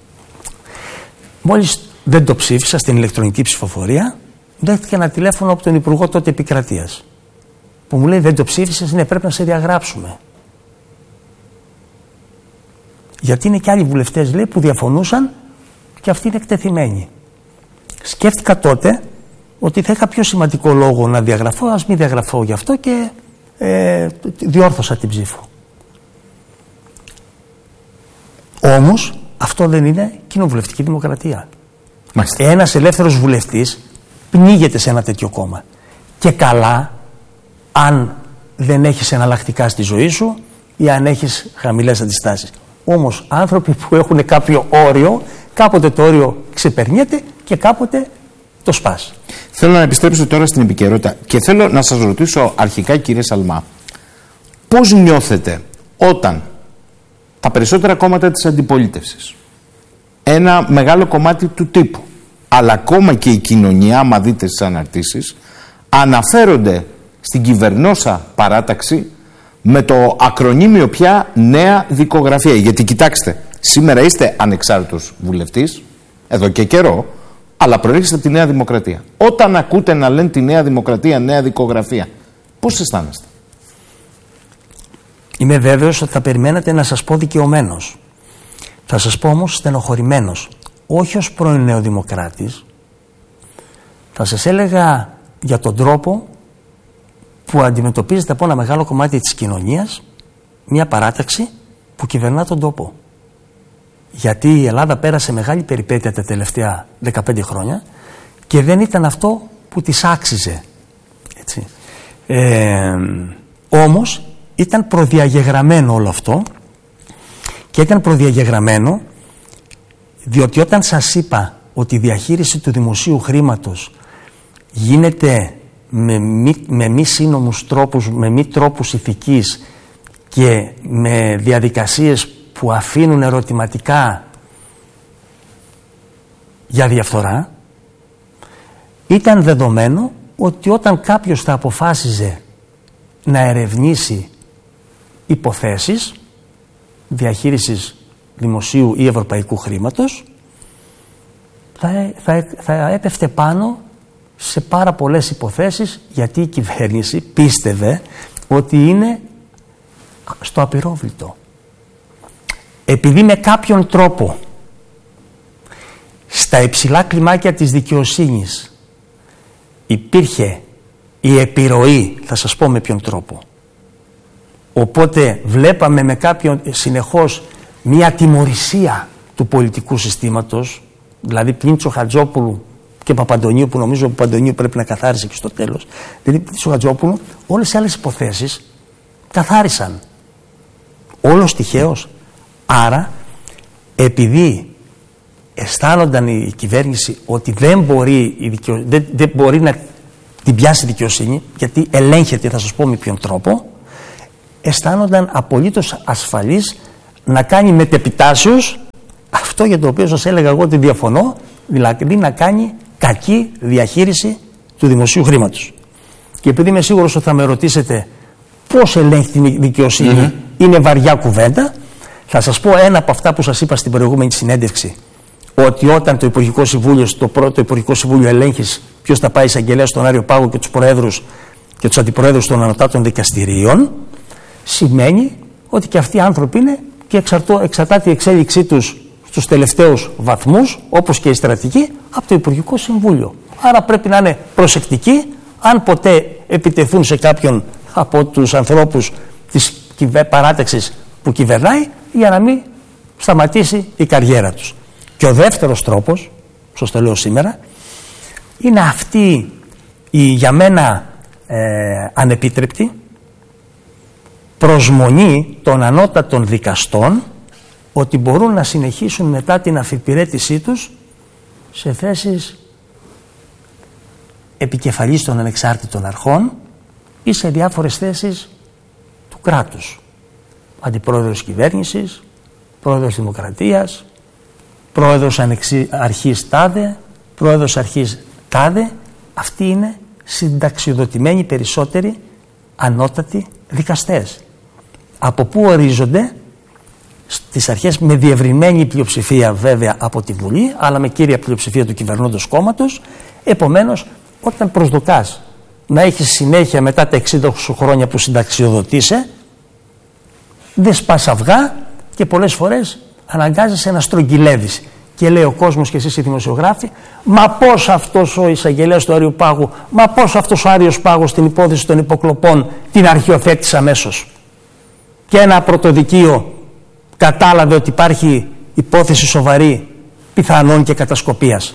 Μόλις δεν το ψήφισα στην ηλεκτρονική ψηφοφορία, δέχτηκε ένα τηλέφωνο από τον Υπουργό τότε Επικρατείας, που μου λέει: δεν το ψήφισες, ναι, πρέπει να σε διαγράψουμε. Γιατί είναι και άλλοι βουλευτές, λέει, που διαφωνούσαν και αυτοί είναι εκτεθειμένοι. Σκέφτηκα τότε ότι θα είχα πιο σημαντικό λόγο να διαγραφώ, ας μην διαγραφώ γι' αυτό και ε, διόρθωσα την ψήφο. Όμως αυτό δεν είναι κοινοβουλευτική δημοκρατία. Μάλιστα. Ένας ελεύθερος βουλευτής πνίγεται σε ένα τέτοιο κόμμα. Και καλά, αν δεν έχεις εναλλακτικά στη ζωή σου ή αν έχεις χαμηλές αντιστάσεις. Όμως άνθρωποι που έχουν κάποιο όριο, κάποτε το όριο ξεπερνιέται και κάποτε το σπάς. Θέλω να επιστρέψω τώρα στην επικαιρότητα και θέλω να σας ρωτήσω αρχικά, κύριε Σαλμά, πώς νιώθετε όταν τα περισσότερα κόμματα της αντιπολίτευσης, ένα μεγάλο κομμάτι του τύπου, αλλά ακόμα και η κοινωνία, άμα δείτε στις αναρτήσεις, αναφέρονται στην κυβερνόσα παράταξη με το ακρονίμιο πια Νέα Δικογραφία? Γιατί κοιτάξτε, σήμερα είστε ανεξάρτητος βουλευτής, εδώ και καιρό, αλλά προέρχεστε από τη Νέα Δημοκρατία. Όταν ακούτε να λένε τη Νέα Δημοκρατία, Νέα Δικογραφία, πώς αισθάνεστε? Είμαι βέβαιος ότι θα περιμένατε να σας πω δικαιωμένος. Θα σας πω όμως στενοχωρημένος. Όχι ως πρώην νεοδημοκράτης. Θα σας έλεγα για τον τρόπο που αντιμετωπίζεται από ένα μεγάλο κομμάτι της κοινωνίας μια παράταξη που κυβερνά τον τόπο. Γιατί η Ελλάδα πέρασε μεγάλη περιπέτεια τα τελευταία δεκαπέντε χρόνια και δεν ήταν αυτό που της άξιζε. Έτσι. Ε, όμως ήταν προδιαγεγραμμένο όλο αυτό και ήταν προδιαγεγραμμένο διότι όταν σας είπα ότι η διαχείριση του δημοσίου χρήματος γίνεται με μη, με μη σύνομους τρόπους, με μη τρόπους ηθικής και με διαδικασίες που αφήνουν ερωτηματικά για διαφθορά, ήταν δεδομένο ότι όταν κάποιος θα αποφάσιζε να ερευνήσει υποθέσεις διαχείρισης δημοσίου ή ευρωπαϊκού χρήματος, θα, θα, θα έπεφτε πάνω σε πάρα πολλές υποθέσεις, γιατί η κυβέρνηση πίστευε ότι είναι στο απειρόβλητο. Επειδή με κάποιον τρόπο στα υψηλά κλιμάκια της δικαιοσύνης υπήρχε η επιρροή, θα σας πω με ποιον τρόπο, οπότε βλέπαμε με κάποιον συνεχώς μια τιμωρησία του πολιτικού συστήματος, δηλαδή πλην Τσοχατζόπουλου και Παπαντονίου, που νομίζω ότι ο Παπαντονίου πρέπει να καθάρισε και στο τέλος, δηλαδή πλην Τσοχατζόπουλου, όλες οι άλλες υποθέσεις καθάρισαν. Όλος τυχαίως. Άρα, επειδή αισθάνονταν η κυβέρνηση ότι δεν μπορεί, η δικαιο... δεν, δεν μπορεί να την πιάσει η δικαιοσύνη, γιατί ελέγχεται, θα σας πω με ποιον τρόπο, αισθάνονταν απολύτως ασφαλής να κάνει μετεπιτάσεως αυτό για το οποίο σας έλεγα εγώ ότι διαφωνώ, δηλαδή να κάνει κακή διαχείριση του δημοσίου χρήματος. Και επειδή είμαι σίγουρος ότι θα με ρωτήσετε πώς ελέγχει την δικαιοσύνη, mm-hmm. είναι βαριά κουβέντα, θα σας πω ένα από αυτά που σας είπα στην προηγούμενη συνέντευξη, ότι όταν το Υπουργικό Συμβούλιο, στο πρώτο Υπουργικό Συμβούλιο ελέγχει ποιος θα πάει εισαγγελέα στον Άριο Πάγο και τους προέδρους και τους αντιπροέδρους των ανωτάτων δικαστηρίων, σημαίνει ότι και αυτοί οι άνθρωποι είναι και εξαρτώ, εξαρτάται η εξέλιξή τους στους τελευταίους βαθμούς, όπως και η στρατηγική, από το Υπουργικό Συμβούλιο. Άρα πρέπει να είναι προσεκτικοί, αν ποτέ επιτεθούν σε κάποιον από τους ανθρώπους της παράταξης που κυβερνάει, για να μην σταματήσει η καριέρα τους. Και ο δεύτερος τρόπος, σας το λέω σήμερα, είναι αυτή η για μένα ε, ανεπίτρεπτη προσμονή των ανώτατων δικαστών ότι μπορούν να συνεχίσουν μετά την αφιπηρέτησή τους σε θέσεις επικεφαλής των ανεξάρτητων αρχών ή σε διάφορες θέσεις του κράτους. Αντιπρόεδρος κυβέρνησης, πρόεδρος Δημοκρατίας, πρόεδρος αρχής τάδε, πρόεδρος αρχής τάδε. Αυτοί είναι συνταξιοδοτημένοι περισσότεροι ανώτατοι δικαστές. Από πού ορίζονται? Στις αρχές με διευρυμένη πλειοψηφία βέβαια από τη Βουλή, αλλά με κύρια πλειοψηφία του κυβερνώντος κόμματος. Επομένως, όταν προσδοκάς να έχεις συνέχεια μετά τα εξήντα χρόνια που συνταξιοδοτείσαι, δεν σπάς αυγά και πολλές φορές αναγκάζεσαι να στρογγυλεύεις. Και λέει ο κόσμος και εσείς οι δημοσιογράφοι, μα πώς αυτός ο εισαγγελέας του Άριου Πάγου, μα πώς αυτός ο Άριος Πάγος στην υπόθεση των υποκλοπών την αρχιοθέτησε αμέσως. Και ένα πρωτοδικείο κατάλαβε ότι υπάρχει υπόθεση σοβαρή πιθανών και κατασκοπίας.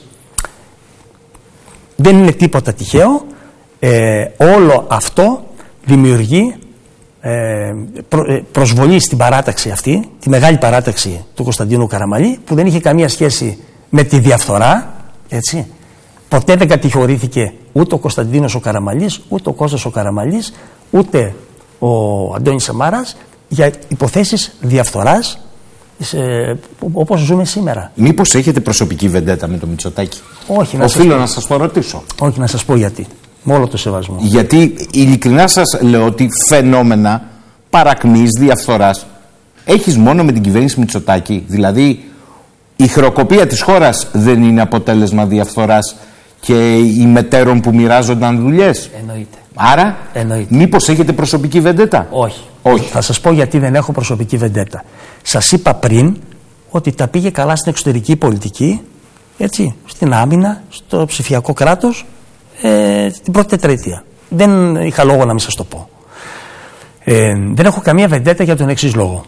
Δεν είναι τίποτα τυχαίο. Ε, όλο αυτό δημιουργεί ε, προ, ε, προσβολή στην παράταξη αυτή, τη μεγάλη παράταξη του Κωνσταντίνου Καραμαλή, που δεν είχε καμία σχέση με τη διαφθορά, έτσι. Ποτέ δεν κατηγορήθηκε ούτε ο Κωνσταντίνος ο Καραμαλής, ούτε ο Κώστας ο Καραμαλής, ούτε ο Αντώνης Σαμάρας για υποθέσεις διαφθοράς, σε, όπως ζούμε σήμερα. Μήπως έχετε προσωπική βεντέτα με το Μητσοτάκη? Όχι. Να Οφείλω σας... να σας το ρωτήσω. Όχι, να σας πω γιατί. Με όλο το σεβασμό. Γιατί ειλικρινά σας λέω ότι φαινόμενα παρακμής, διαφθοράς έχεις μόνο με την κυβέρνηση Μητσοτάκη. Δηλαδή η χρεοκοπία της χώρας δεν είναι αποτέλεσμα διαφθοράς και οι μετέρων που μοιράζονταν δουλειές? Εννοείται. Άρα, Εννοείται. Μήπως έχετε προσωπική βεντέτα? Όχι. Όχι. Θα σας πω γιατί δεν έχω προσωπική βεντέτα. Σας είπα πριν ότι τα πήγε καλά στην εξωτερική πολιτική, έτσι, στην άμυνα, στο ψηφιακό κράτος, ε, την πρώτη τετραετία. Δεν είχα λόγο να μην σας το πω. Ε, δεν έχω καμία βεντέτα για τον εξής λόγο.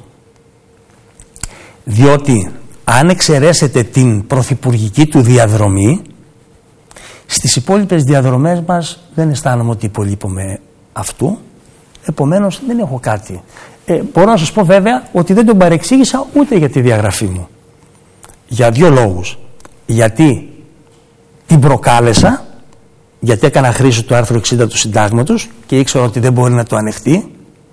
Διότι αν εξαιρέσετε την πρωθυπουργική του διαδρομή, στις υπόλοιπες διαδρομές μας δεν αισθάνομαι ότι υπολείπομαι αυτού. Επομένως δεν έχω κάτι. Ε, μπορώ να σας πω βέβαια ότι δεν τον παρεξήγησα ούτε για τη διαγραφή μου. Για δύο λόγους. Γιατί την προκάλεσα, γιατί έκανα χρήση του άρθρου εξήντα του Συντάγματος και ήξερα ότι δεν μπορεί να το ανεχτεί.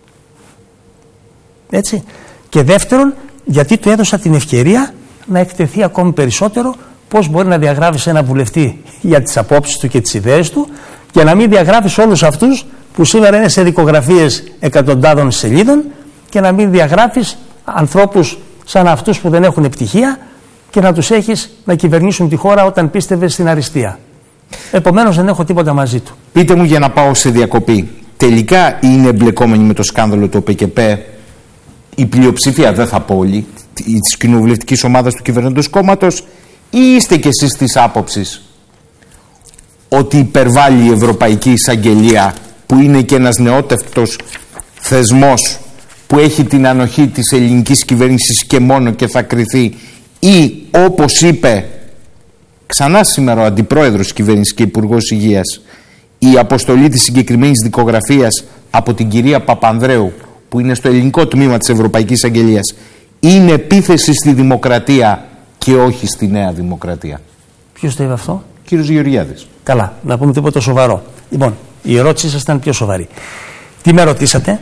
Έτσι. Και δεύτερον, γιατί του έδωσα την ευκαιρία να εκτεθεί ακόμη περισσότερο πώς μπορεί να διαγράφεις ένα βουλευτή για τις απόψεις του και τις ιδέες του και να μην διαγράφεις όλους αυτούς που σήμερα είναι σε δικογραφίες εκατοντάδων σελίδων και να μην διαγράφεις ανθρώπους σαν αυτούς που δεν έχουν πτυχία και να τους έχεις να κυβερνήσουν τη χώρα όταν πίστευες στην αριστεία. Επομένως δεν έχω τίποτα μαζί του. Πείτε μου για να πάω σε διακοπή. Τελικά είναι εμπλεκόμενοι με το σκάνδαλο του ΟΠΕΚΕΠ η πλειοψηφία, δεν θα πω όλοι, της κοινοβουλευτικής ομάδας του κυβερνώντος κόμματος, ή είστε κι εσείς της άποψης ότι υπερβάλλει η Ευρωπαϊκή Εισαγγελία, που είναι και ένας νεότευτος θεσμός που έχει την ανοχή της ελληνικής κυβέρνησης και μόνο και θα κριθεί, ή όπως είπε ξανά σήμερα ο Αντιπρόεδρος της κυβέρνησης και Υπουργός Υγείας, η αποστολή της συγκεκριμένης δικογραφίας από την κυρία Παπανδρέου, που είναι στο ελληνικό τμήμα της Ευρωπαϊκής Εισαγγελίας, είναι επίθεση στη δημοκρατία και όχι στη νέα δημοκρατία? Ποιος το είπε αυτό? Κύριος Γεωργιάδης. Καλά, να πούμε τίποτα σοβαρό. Λοιπόν, η ερώτησή σας ήταν πιο σοβαρή. Τι με ρωτήσατε?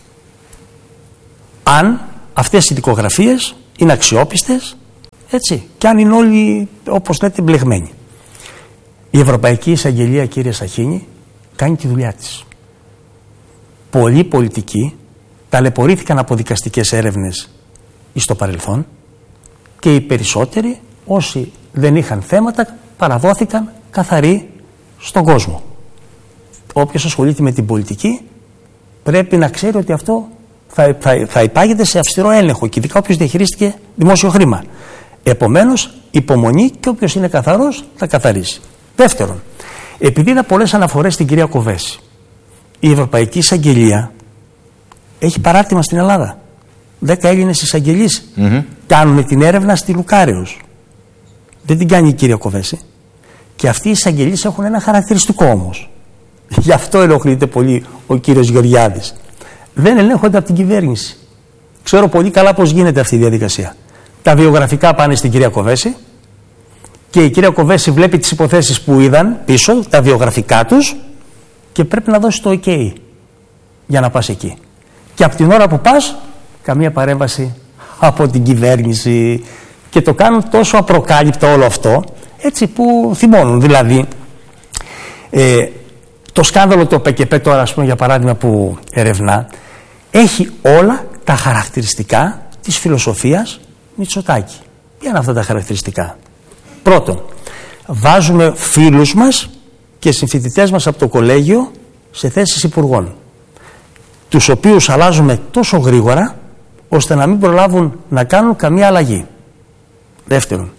Αν αυτές οι δικογραφίες είναι αξιόπιστες, έτσι, και αν είναι όλοι, όπως λέτε, μπλεγμένοι. Η Ευρωπαϊκή Εισαγγελία, κύριε Σαχίνη, κάνει τη δουλειά της. Πολλοί πολιτικοί ταλαιπωρήθηκαν από δικαστικές έρευνες στο παρελθόν και οι περισσότεροι, όσοι δεν είχαν θέματα, παραδόθηκαν καθαροί στον κόσμο. Όποιος ασχολείται με την πολιτική πρέπει να ξέρει ότι αυτό θα, θα, θα υπάγεται σε αυστηρό έλεγχο και ειδικά όποιος διαχειρίστηκε δημόσιο χρήμα. Επομένως, υπομονή και όποιος είναι καθαρός θα καθαρίσει. Δεύτερον, επειδή είδα πολλές αναφορές στην κυρία Κοβέση, η Ευρωπαϊκή Εισαγγελία έχει παράρτημα στην Ελλάδα. Δέκα Έλληνες εισαγγελείς mm-hmm. κάνουν την έρευνα στη Λουκάρεως. Δεν την κάνει η κυρία Κοβέση. Και αυτοί οι εισαγγελείς έχουν ένα χαρακτηριστικό όμως. Γι' αυτό ενοχλείται πολύ ο κύριος Γεωργιάδης. Δεν ελέγχονται από την κυβέρνηση. Ξέρω πολύ καλά πώς γίνεται αυτή η διαδικασία. Τα βιογραφικά πάνε στην κυρία Κοβέση και η κυρία Κοβέση βλέπει τις υποθέσεις που είδαν πίσω, τα βιογραφικά τους, και πρέπει να δώσει το OK για να πας εκεί. Και από την ώρα που πας, καμία παρέμβαση από την κυβέρνηση, και το κάνουν τόσο απροκάλυπτο όλο αυτό, έτσι, που θυμώνουν. Δηλαδή, ε, το σκάνδαλο του ΟΠΕΚΕΠ τώρα, ας πούμε, για παράδειγμα, που ερευνά, έχει όλα τα χαρακτηριστικά της φιλοσοφίας Μητσοτάκη. Ποια είναι αυτά τα χαρακτηριστικά? Πρώτον, βάζουμε φίλους μας και συμφοιτητές μας από το κολέγιο σε θέσεις υπουργών, τους οποίους αλλάζουμε τόσο γρήγορα ώστε να μην προλάβουν να κάνουν καμία αλλαγή. Δεύτερον,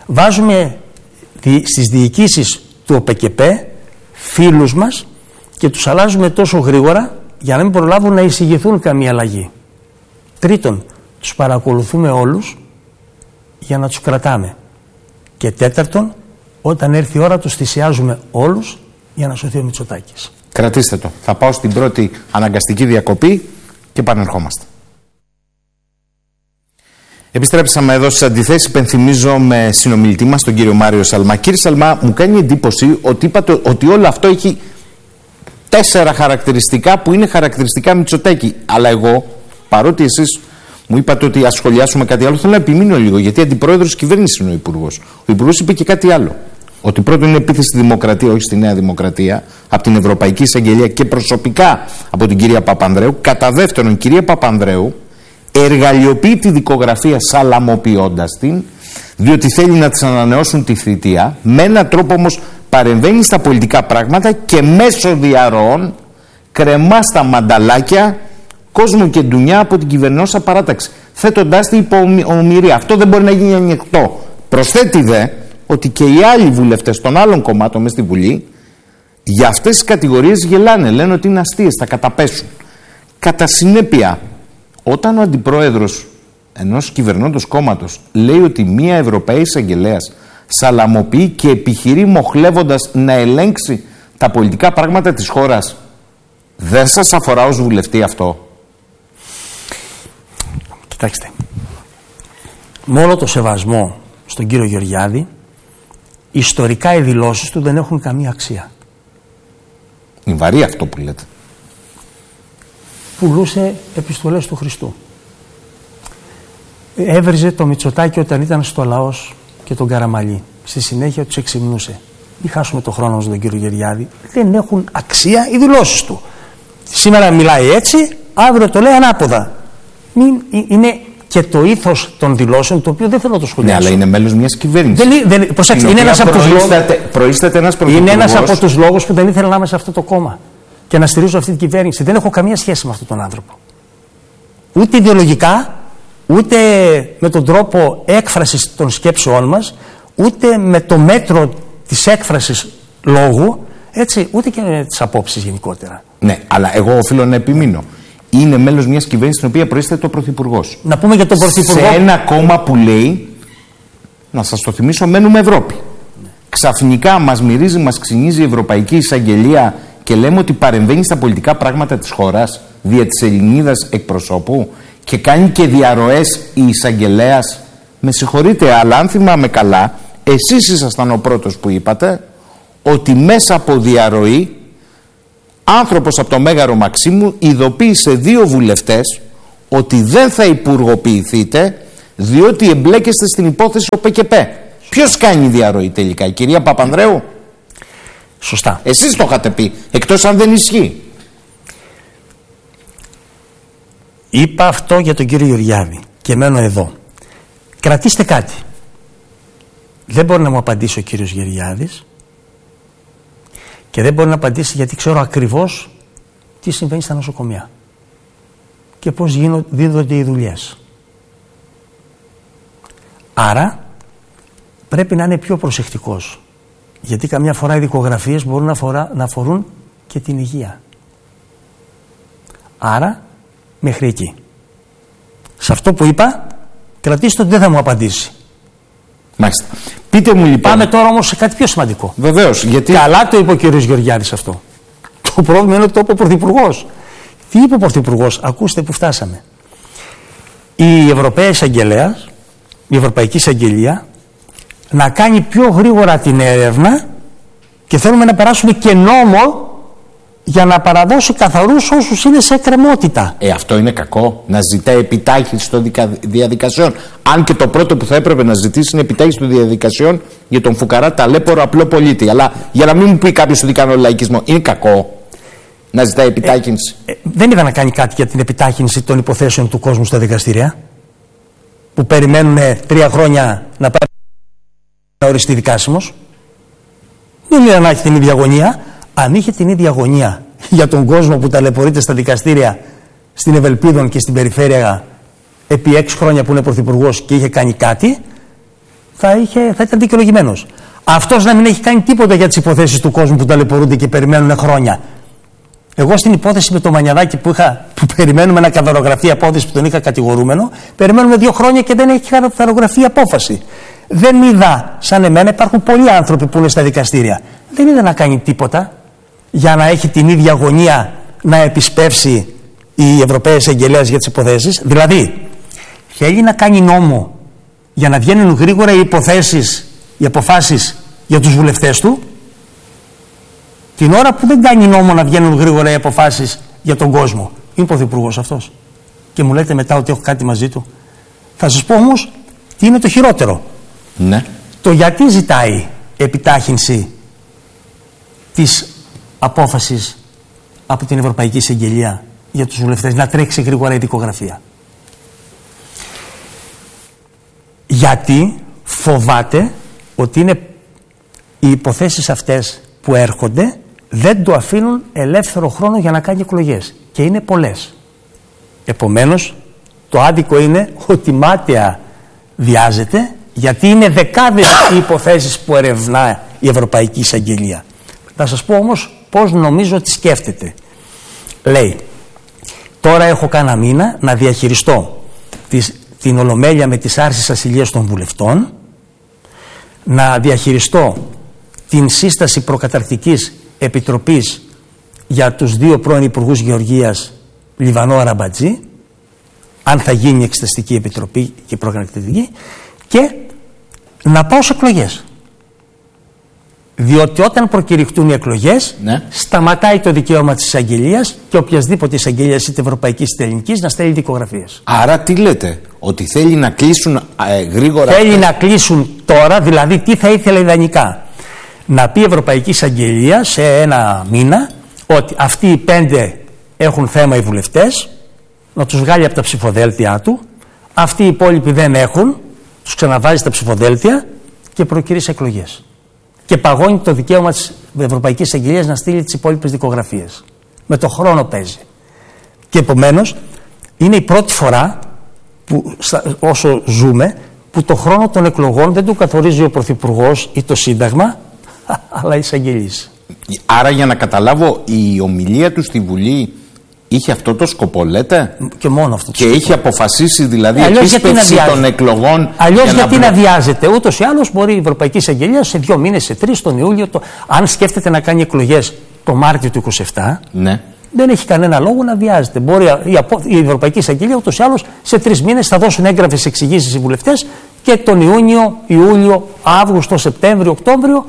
Βάζουμε στις διοικήσεις του ΟΠΕΚΕΠΕ φίλους μας και τους αλλάζουμε τόσο γρήγορα για να μην προλάβουν να εισηγηθούν καμία αλλαγή. Τρίτον, τους παρακολουθούμε όλους για να τους κρατάμε. Και τέταρτον, όταν έρθει η ώρα τους θυσιάζουμε όλους για να σωθεί ο Μητσοτάκης. Κρατήστε το. Θα πάω στην πρώτη αναγκαστική διακοπή και επανερχόμαστε. Επιστρέψαμε εδώ στις αντιθέσεις. Υπενθυμίζω με συνομιλητή μας, τον κύριο Μάριο Σαλμά. Κύριε Σαλμά, μου κάνει εντύπωση ότι είπατε ότι όλο αυτό έχει τέσσερα χαρακτηριστικά που είναι χαρακτηριστικά Μητσοτάκη. Αλλά εγώ, παρότι εσείς μου είπατε ότι ας σχολιάσουμε κάτι άλλο, θέλω να επιμείνω λίγο, γιατί αντιπρόεδρος της κυβέρνησης είναι ο Υπουργός. Ο Υπουργός είπε και κάτι άλλο. Ότι πρώτον είναι επίθεση στη δημοκρατία, όχι στη Νέα Δημοκρατία, από την Ευρωπαϊκή Εισαγγελία και προσωπικά από την κυρία Παπανδρέου. Κατά δεύτερον, η κυρία Παπανδρέου εργαλειοποιεί τη δικογραφία σαλαμοποιώντας την, διότι θέλει να της ανανεώσουν τη θητεία. Με έναν τρόπο όμως παρεμβαίνει στα πολιτικά πράγματα και μέσω διαρροών κρεμά στα μανταλάκια κόσμο και ντουνιά από την κυβερνώσα παράταξη, θέτοντάς τη υπό ομοιρία. Αυτό δεν μπορεί να γίνει ανοιχτό. Προσθέτει δε ότι και οι άλλοι βουλευτές των άλλων κομμάτων μες στη Βουλή για αυτές τις κατηγορίες γελάνε, λένε ότι είναι αστείες, θα καταπέσουν. Κατά συνέπεια, όταν ο αντιπρόεδρος ενός κυβερνώντος κόμματος λέει ότι μία Ευρωπαϊκή Εισαγγελέας σαλαμοποιεί και επιχειρεί μοχλεύοντας να ελέγξει τα πολιτικά πράγματα της χώρας, δεν σας αφορά ως βουλευτή αυτό? Κοιτάξτε, με όλο το σεβασμό στον κύριο Γεωργιάδη, ιστορικά οι δηλώσεις του δεν έχουν καμία αξία. Είναι βαρύ αυτό που λέτε. Πουλούσε επιστολές του Χριστού. Έβριζε το Μητσοτάκη όταν ήταν στο Λαός και τον Καραμαλή. Στη συνέχεια τους εξυμνούσε. Μην χάσουμε το χρόνο μας τον κύριο Γεωργιάδη. Δεν έχουν αξία οι δηλώσεις του. Σήμερα μιλάει έτσι, αύριο το λέει ανάποδα. Μην, είναι και το ήθος των δηλώσεων, το οποίο δεν θέλω να το σχολιάσω. Ναι, αλλά είναι μέλος μιας κυβέρνησης. Δεν, δεν, προσέξτε, είναι ένας από τους λόγους. Προείσταται ένας πρωθυπουργός. Είναι ένας από τους λόγους που δεν ήθελα να είμαι σε αυτό το κόμμα και να στηρίζω αυτή την κυβέρνηση. Δεν έχω καμία σχέση με αυτόν τον άνθρωπο. Ούτε ιδεολογικά, ούτε με τον τρόπο έκφρασης των σκέψεών μας, ούτε με το μέτρο της έκφρασης λόγου, έτσι, ούτε και με τις απόψεις γενικότερα. Ναι, αλλά εγώ οφείλω να επιμείνω. Είναι μέλος μιας κυβέρνησης στην οποία προείσταται ο πρωθυπουργός. Να πούμε για τον πρωθυπουργό. Σε ένα κόμμα που λέει, να σας το θυμίσω, μένουμε Ευρώπη. Ναι. Ξαφνικά μας μυρίζει, μας ξυνίζει η Ευρωπαϊκή Εισαγγελία και λέμε ότι παρεμβαίνει στα πολιτικά πράγματα της χώρας δια της Ελληνίδας εκπροσώπου και κάνει και διαρροές η εισαγγελέας. Με συγχωρείτε, αλλά αν θυμάμαι καλά, εσείς ήσασταν ο πρώτος που είπατε ότι μέσα από διαρροή άνθρωπος από το Μέγαρο Μαξίμου ειδοποίησε δύο βουλευτές ότι δεν θα υπουργοποιηθείτε διότι εμπλέκεστε στην υπόθεση ΟΠΕΚΕΠΕ. Ποιος κάνει διαρροή τελικά, η κυρία Παπανδρέου? Σωστά. Εσείς το είχατε πει, εκτός αν δεν ισχύει. Είπα αυτό για τον κύριο Γεωργιάδη και μένω εδώ. Κρατήστε κάτι. Δεν μπορεί να μου απαντήσει ο κύριος Γεωργιάδης και δεν μπορεί να απαντήσει γιατί ξέρω ακριβώς τι συμβαίνει στα νοσοκομεία και πώς γίνονται, δίδονται οι δουλειές. Άρα πρέπει να είναι πιο προσεκτικός, γιατί καμιά φορά οι δικογραφίες μπορούν να, φορά, να αφορούν και την υγεία. Άρα μέχρι εκεί. Σε αυτό που είπα, κρατήστε ότι δεν θα μου απαντήσει. Μάλιστα. Πείτε μου λοιπόν. Πάμε τώρα όμως σε κάτι πιο σημαντικό. Βεβαίως. Γιατί... Καλά το είπε ο κύριος Γεωργιάδης αυτό. Το πρόβλημα είναι ότι το είπε ο Πρωθυπουργός. Τι είπε ο Πρωθυπουργός? Ακούστε που φτάσαμε. Η Ευρωπαϊκή Εισαγγελέα, η Ευρωπαϊκή Εισαγγελία, να κάνει πιο γρήγορα την έρευνα και θέλουμε να περάσουμε και νόμο για να παραδώσει καθαρούς όσους είναι σε εκκρεμότητα. Ε, αυτό είναι κακό, να ζητάει επιτάχυνση των διαδικασιών. Αν και το πρώτο που θα έπρεπε να ζητήσει είναι επιτάχυνση των διαδικασιών για τον φουκαρά ταλέπορο απλό πολίτη. Αλλά για να μην μου πει κάποιος ότι κάνω λαϊκισμό, είναι κακό να ζητάει επιτάχυνση? Ε, ε, δεν είδα να κάνει κάτι για την επιτάχυνση των υποθέσεων του κόσμου στα δικαστήρια, που περιμένουν τρία χρόνια να πάρει να οριστεί δικάσιμος. Δεν είδα να έχει την ίδια αγωνία. Αν είχε την ίδια αγωνία για τον κόσμο που ταλαιπωρείται στα δικαστήρια στην Ευελπίδων και στην περιφέρεια επί έξι χρόνια που είναι πρωθυπουργός και είχε κάνει κάτι, θα, είχε, θα ήταν δικαιολογημένος. Αυτός να μην έχει κάνει τίποτα για τις υποθέσεις του κόσμου που ταλαιπωρούνται και περιμένουν χρόνια. Εγώ στην υπόθεση με το Μανιαδάκη που, είχα, που περιμένουμε να καθαρογραφεί απόθεση που τον είχα κατηγορούμενο, περιμένουμε δύο χρόνια και δεν έχει καθαρογραφεί απόφαση. Δεν είδα, σαν εμένα, υπάρχουν πολλοί άνθρωποι που είναι στα δικαστήρια. Δεν είδα να κάνει τίποτα για να έχει την ίδια αγωνία να επισπεύσει οι Ευρωπαίες Εγγελέες για τις υποθέσεις. Δηλαδή, θέλει να κάνει νόμο για να βγαίνουν γρήγορα οι υποθέσεις, οι αποφάσεις για τους βουλευτές του, την ώρα που δεν κάνει νόμο να βγαίνουν γρήγορα οι αποφάσεις για τον κόσμο. Είναι πρωθυπουργός αυτός. Και μου λέτε μετά ότι έχω κάτι μαζί του. Θα σας πω όμως τι είναι το χειρότερο. Ναι. Το γιατί ζητάει επιτάχυνση της απόφασης από την Ευρωπαϊκή Εισαγγελία για τους βουλευτές να τρέξει γρήγορα η δικογραφία. Γιατί φοβάται ότι είναι οι υποθέσεις αυτές που έρχονται δεν του αφήνουν ελεύθερο χρόνο για να κάνει εκλογές. Και είναι πολλές. Επομένως, το άδικο είναι ότι μάταια βιάζεται, γιατί είναι δεκάδες οι υποθέσεις που ερευνά η Ευρωπαϊκή Εισαγγελία. Θα σας πω όμως πώς νομίζω ότι σκέφτεται. Λέει, τώρα έχω κάνα μήνα να διαχειριστώ τις, την Ολομέλεια με τις άρσεις ασυλίας των βουλευτών, να διαχειριστώ την σύσταση προκαταρκτικής επιτροπής για τους δύο πρώην υπουργούς Γεωργίας Λιβανό Αραμπατζή, αν θα γίνει εξεταστική επιτροπή και προκαταρκτική, και να πάω σε εκλογές. Διότι όταν προκηρυχτούν οι εκλογές, ναι, σταματάει το δικαίωμα της εισαγγελίας και οποιασδήποτε εισαγγελίας, είτε ευρωπαϊκής είτε ελληνικής, να στέλνει δικογραφίες. Άρα τι λέτε, ότι θέλει να κλείσουν ε, γρήγορα. Θέλει αυτές να κλείσουν τώρα, δηλαδή τι θα ήθελε ιδανικά. Να πει η Ευρωπαϊκή Εισαγγελία σε ένα μήνα ότι αυτοί οι πέντε έχουν θέμα οι βουλευτές, να τους βγάλει από τα ψηφοδέλτια του, αυτοί οι υπόλοιποι δεν έχουν, τους ξαναβάζει στα ψηφοδέλτια και προκυρήσει εκλογές. Και παγώνει το δικαίωμα της Ευρωπαϊκής Εισαγγελίας να στείλει τις υπόλοιπες δικογραφίες. Με το χρόνο παίζει. Και επομένως είναι η πρώτη φορά που, όσο ζούμε, που το χρόνο των εκλογών δεν του καθορίζει ο Πρωθυπουργός ή το Σύνταγμα, αλλά η εισαγγελής. Άρα, για να καταλάβω, η ομιλία του στη Βουλή είχε αυτό το σκοπό, λέτε. Και μόνο αυτό το και σκοπό. είχε αποφασίσει δηλαδή επίσπευση των εκλογών. Αλλιώς γιατί να, να βιάζεται. Ούτως ή άλλως μπορεί η Ευρωπαϊκή Εισαγγελία σε δύο μήνες, σε τρεις, τον Ιούλιο, το... αν σκέφτεται να κάνει εκλογές το Μάρτιο του είκοσι επτά, ναι, δεν έχει κανένα λόγο να βιάζεται. Μπορεί η, απο... η Ευρωπαϊκή Εισαγγελία ούτως ή άλλως σε τρεις μήνες θα δώσουν έγγραφες εξηγήσεις οι βουλευτές και τον Ιούνιο, Ιούλιο, Αύγουστο, Σεπτέμβριο, Οκτώβριο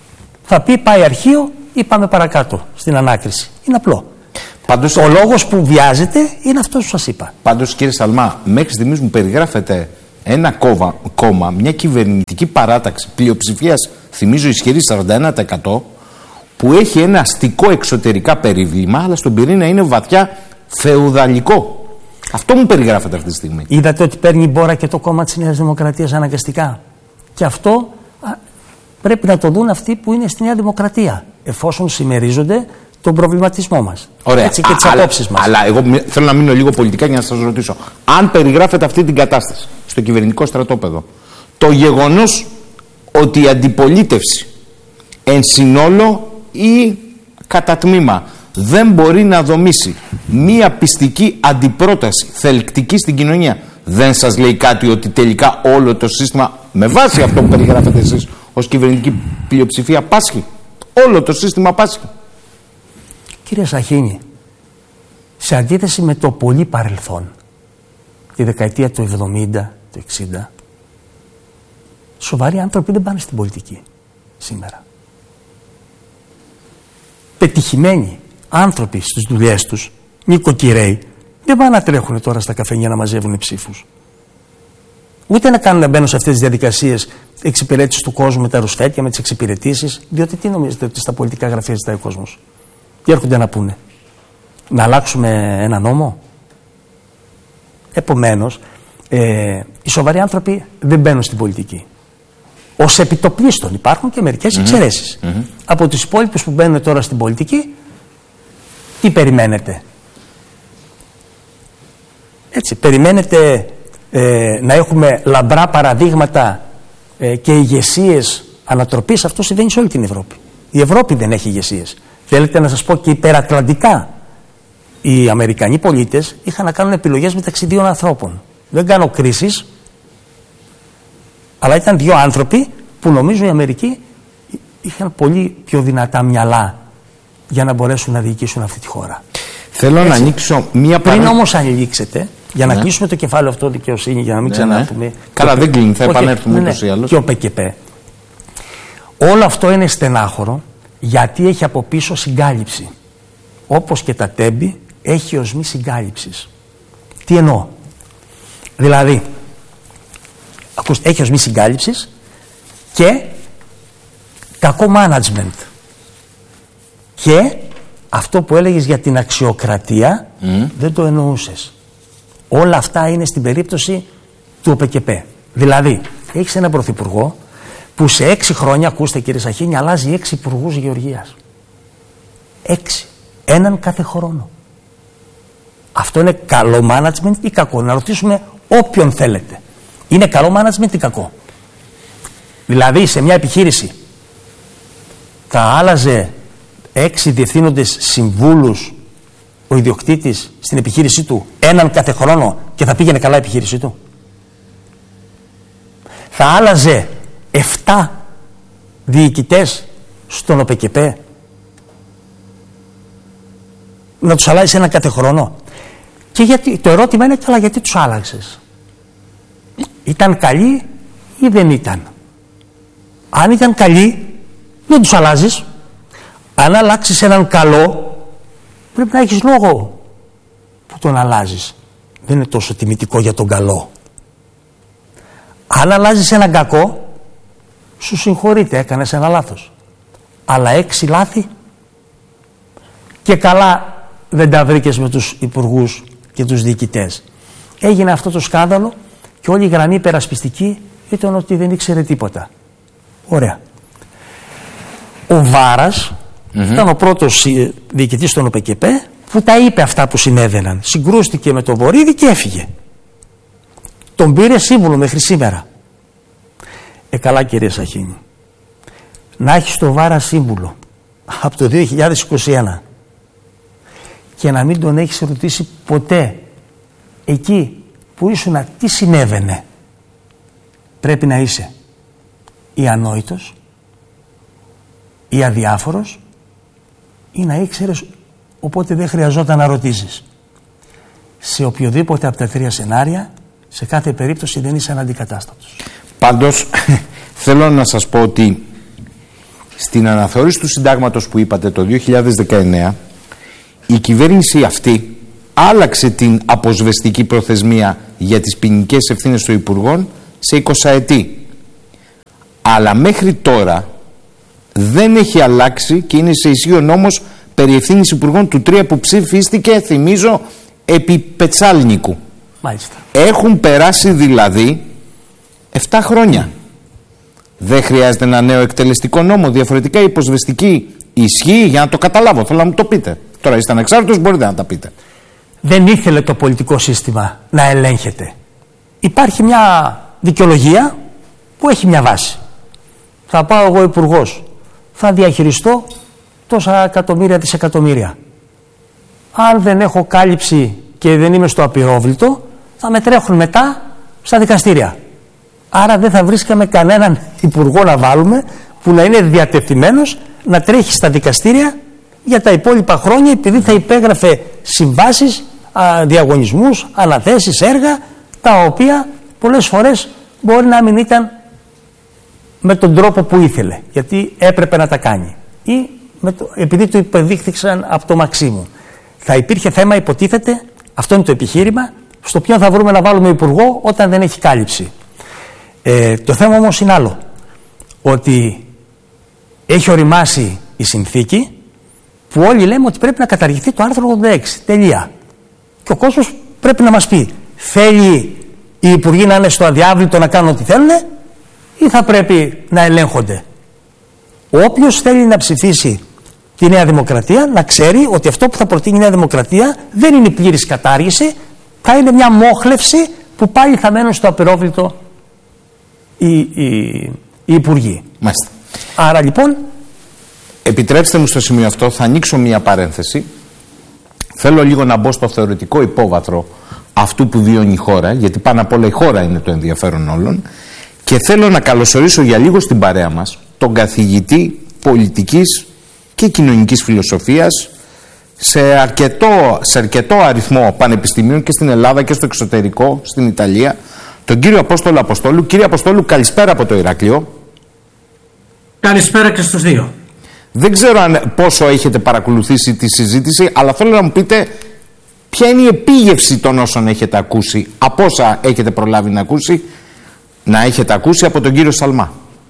θα πει πάει αρχείο ή πάμε παρακάτω στην ανάκριση. Είναι απλό. Πάντως, ο λόγος που βιάζεται είναι αυτός που σας είπα. Πάντως, κύριε Σαλμά, μέχρι στιγμής μου περιγράφεται ένα κόμμα, κόμμα μια κυβερνητική παράταξη πλειοψηφίας, θυμίζω ισχυρή σαράντα ένα τοις εκατό, που έχει ένα αστικό εξωτερικά περίβλημα, αλλά στον πυρήνα είναι βαθιά φεουδαλικό. Αυτό μου περιγράφεται αυτή τη στιγμή. Είδατε ότι παίρνει μπόρα και το κόμμα της Νέας Δημοκρατίας αναγκαστικά. Και αυτό α, πρέπει να το δουν αυτοί που είναι στη Νέα Δημοκρατία, εφόσον συμμερίζονται τον προβληματισμό μας. Ωραία. Έτσι και τις απόψεις μας. Αλλά εγώ θέλω να μείνω λίγο πολιτικά για να σας ρωτήσω. Αν περιγράφετε αυτή την κατάσταση στο κυβερνητικό στρατόπεδο, το γεγονός ότι η αντιπολίτευση εν συνόλο ή κατά τμήμα δεν μπορεί να δομήσει μία πιστική αντιπρόταση θελκτική στην κοινωνία, δεν σας λέει κάτι ότι τελικά όλο το σύστημα, με βάση αυτό που περιγράφετε εσείς ως κυβερνητική πλειοψηφία, πάσχει? Όλο το σύστημα πάσχει. Κύριε Σαχίνη, σε αντίθεση με το πολύ παρελθόν, τη δεκαετία του εβδομήντα, του εξήντα, σοβαροί άνθρωποι δεν πάνε στην πολιτική σήμερα. Πετυχημένοι άνθρωποι στις δουλειές τους, νοικοκυρέοι, δεν πάνε να τρέχουν τώρα στα καφενεία να μαζεύουν ψήφους. Ούτε να κάνουν να μπαίνουν σε αυτές τις διαδικασίες εξυπηρέτησης του κόσμου με τα ρουσφέτια, με τις εξυπηρετήσεις, διότι τι νομίζετε ότι στα πολιτικά γραφεία ζητάει ο κόσμος? Τι έρχονται να πούνε? Να αλλάξουμε ένα νόμο? Επομένως, ε, οι σοβαροί άνθρωποι δεν μπαίνουν στην πολιτική. Ως επιτοπλίστων υπάρχουν και μερικές mm-hmm. εξαιρέσεις. Mm-hmm. Από τους υπόλοιπους που μπαίνουν τώρα στην πολιτική, τι περιμένετε? Έτσι, περιμένετε ε, να έχουμε λαμπρά παραδείγματα ε, και ηγεσίες ανατροπής, αυτό συμβαίνει σε όλη την Ευρώπη. Η Ευρώπη δεν έχει ηγεσίες. Θέλετε να σας πω και υπερατλαντικά. Οι Αμερικανοί πολίτες είχαν να κάνουν επιλογές μεταξύ δύο ανθρώπων. Δεν κάνω κρίσεις, αλλά ήταν δύο άνθρωποι που νομίζω οι Αμερικοί είχαν πολύ πιο δυνατά μυαλά για να μπορέσουν να διοικήσουν αυτή τη χώρα. Θέλω Έτσι. να ανοίξω μία παρά... Πριν όμως ανοίξετε, για να ναι. κλείσουμε το κεφάλαιο αυτό δικαιοσύνη, για να μην ναι, ξαναπούμε. Ναι. Καλά, το... δεν κλείνει, θα επανέλθουμε ναι, ούτως ή άλλως. Και ο ΠΚΠ. Όλο αυτό είναι στενάχωρο γιατί έχει από πίσω συγκάλυψη. Όπως και τα τέμπη, έχει οσμή συγκάλυψης. Τι εννοώ? Δηλαδή, ακούστε, έχει οσμή συγκάλυψης και κακό management. Και αυτό που έλεγες για την αξιοκρατία mm. δεν το εννοούσες. Όλα αυτά είναι στην περίπτωση του ΟΠΚΠ. Δηλαδή, έχεις έναν πρωθυπουργό που σε έξι χρόνια, ακούστε κύριε Σαχίνη, αλλάζει έξι υπουργούς γεωργίας. Έξι. Έναν κάθε χρόνο. Αυτό είναι καλό management ή κακό? Να ρωτήσουμε όποιον θέλετε. Είναι καλό management ή κακό? Δηλαδή, σε μια επιχείρηση θα άλλαζε έξι διευθύνοντες συμβούλους ο ιδιοκτήτης στην επιχείρησή του, έναν κάθε χρόνο, και θα πήγαινε καλά η επιχείρησή του? Θα άλλαζε εφτά διοικητές στον ΟΠΚΠ, να τους αλλάζει έναν κάθε χρόνο? Και γιατί, το ερώτημα είναι, καλά, γιατί τους άλλαξες? Ήταν καλοί ή δεν ήταν? Αν ήταν καλοί, δεν τους αλλάζεις. Αν αλλάξεις έναν καλό, πρέπει να έχεις λόγο που τον αλλάζεις. Δεν είναι τόσο τιμητικό για τον καλό. Αν αλλάζεις έναν κακό, σου συγχωρείτε, έκανες ένα λάθος. Αλλά έξι λάθη και καλά δεν τα βρήκες με τους υπουργούς και τους διοικητές. Έγινε αυτό το σκάνδαλο και όλη η γραμμή υπερασπιστική ήταν ότι δεν ήξερε τίποτα. Ωραία. Ο Βάρας mm-hmm. ήταν ο πρώτος διοικητής των ΟΠΚΠ που τα είπε αυτά που συνέβαιναν. Συγκρούστηκε με τον Βορίδη και έφυγε. Τον πήρε σύμβουλο μέχρι σήμερα. Ε, καλά κύριε Σαχίνη. Να έχεις τον Βάρα σύμβουλο από το δύο χιλιάδες είκοσι ένα και να μην τον έχεις ρωτήσει ποτέ εκεί που ήσουνα τι συνέβαινε. Πρέπει να είσαι ή ανόητος ή αδιάφορος ή να ήξερες, οπότε δεν χρειαζόταν να ρωτήσεις. Σε οποιοδήποτε από τα τρία σενάρια, σε κάθε περίπτωση δεν είσαι αναντικατάστατος. Πάντως θέλω να σας πω ότι στην αναθεώρηση του συντάγματος που είπατε το δύο χιλιάδες δεκαεννέα, η κυβέρνηση αυτή άλλαξε την αποσβεστική προθεσμία για τις ποινικές ευθύνες των υπουργών σε εικοσαετή. Αλλά μέχρι τώρα δεν έχει αλλάξει και είναι σε ισχύ ο νόμος περί ευθύνης υπουργών του τρία που ψηφίστηκε, θυμίζω, επί Πετσάλνικου. Μάλιστα. Έχουν περάσει δηλαδή επτά χρόνια. Δεν χρειάζεται ένα νέο εκτελεστικό νόμο? Διαφορετικά η υποσβεστική ισχύει? Για να το καταλάβω, θέλω να μου το πείτε. Τώρα είστε ανεξάρτητος, μπορείτε να τα πείτε. Δεν ήθελε το πολιτικό σύστημα να ελέγχεται. Υπάρχει μια δικαιολογία που έχει μια βάση. Θα πάω εγώ υπουργός, θα διαχειριστώ τόσα εκατομμύρια, δισεκατομμύρια. Αν δεν έχω κάλυψη και δεν είμαι στο απειρόβλητο, θα με τρέχουν μετά στα δικαστήρια. Άρα δεν θα βρίσκαμε κανέναν υπουργό να βάλουμε που να είναι διατεθειμένος να τρέχει στα δικαστήρια για τα υπόλοιπα χρόνια, επειδή θα υπέγραφε συμβάσεις, διαγωνισμούς, αναθέσεις, έργα, τα οποία πολλές φορές μπορεί να μην ήταν με τον τρόπο που ήθελε, γιατί έπρεπε να τα κάνει, ή με το, επειδή του υποδείχθηκαν από το Μαξίμου. Θα υπήρχε θέμα, υποτίθεται, αυτό είναι το επιχείρημα, στο ποιον θα βρούμε να βάλουμε υπουργό όταν δεν έχει κάλυψη. Ε, το θέμα όμως είναι άλλο, ότι έχει οριμάσει η συνθήκη που όλοι λέμε ότι πρέπει να καταργηθεί το άρθρο ογδόντα έξι, τελεία. Και ο κόσμος πρέπει να μας πει, θέλει οι υπουργοί να είναι στο αδιάβλητο να κάνουν ό,τι θέλουν ή θα πρέπει να ελέγχονται? Όποιος θέλει να ψηφίσει τη Νέα Δημοκρατία να ξέρει ότι αυτό που θα προτείνει η Νέα Δημοκρατία δεν είναι πλήρης κατάργηση, θα είναι μια μόχλευση που πάλι θα μένουν στο απειρόβλητο οι, οι, οι υπουργοί. Μάλιστα. Άρα λοιπόν... Επιτρέψτε μου στο σημείο αυτό, θα ανοίξω μία παρένθεση. Θέλω λίγο να μπω στο θεωρητικό υπόβαθρο αυτού που βιώνει η χώρα, γιατί πάνω απ' όλα η χώρα είναι το ενδιαφέρον όλων, και θέλω να καλωσορίσω για λίγο στην παρέα μας τον καθηγητή πολιτικής και κοινωνικής φιλοσοφίας σε αρκετό, σε αρκετό αριθμό πανεπιστημίων και στην Ελλάδα και στο εξωτερικό, στην Ιταλία, τον κύριο Απόστολο Αποστόλου. Κύριε Αποστόλου, καλησπέρα από το Ηράκλειο. Καλησπέρα και στους δύο. Δεν ξέρω αν πόσο έχετε παρακολουθήσει τη συζήτηση, αλλά θέλω να μου πείτε ποια είναι η επίγευση των όσων έχετε ακούσει, από όσα έχετε προλάβει να ακούσει, να έχετε ακούσει από τον κύριο Σαλμά.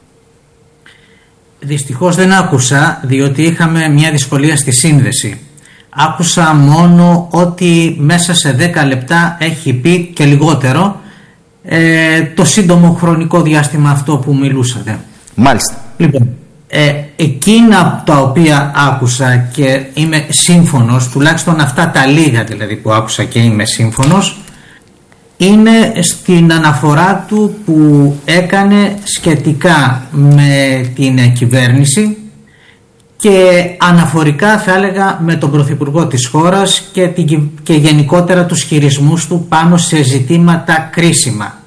Δυστυχώς δεν άκουσα, διότι είχαμε μια δυσκολία στη σύνδεση. Άκουσα μόνο ότι μέσα σε δέκα λεπτά έχει πει και λιγότερο ε, το σύντομο χρονικό διάστημα αυτό που μιλούσατε. Μάλιστα. Λοιπόν, ε, εκείνα τα οποία άκουσα και είμαι σύμφωνος, τουλάχιστον αυτά τα λίγα δηλαδή που άκουσα και είμαι σύμφωνος, είναι στην αναφορά του που έκανε σχετικά με την κυβέρνηση και αναφορικά θα έλεγα με τον Πρωθυπουργό της χώρας και, την, και γενικότερα τους χειρισμούς του πάνω σε ζητήματα κρίσιμα.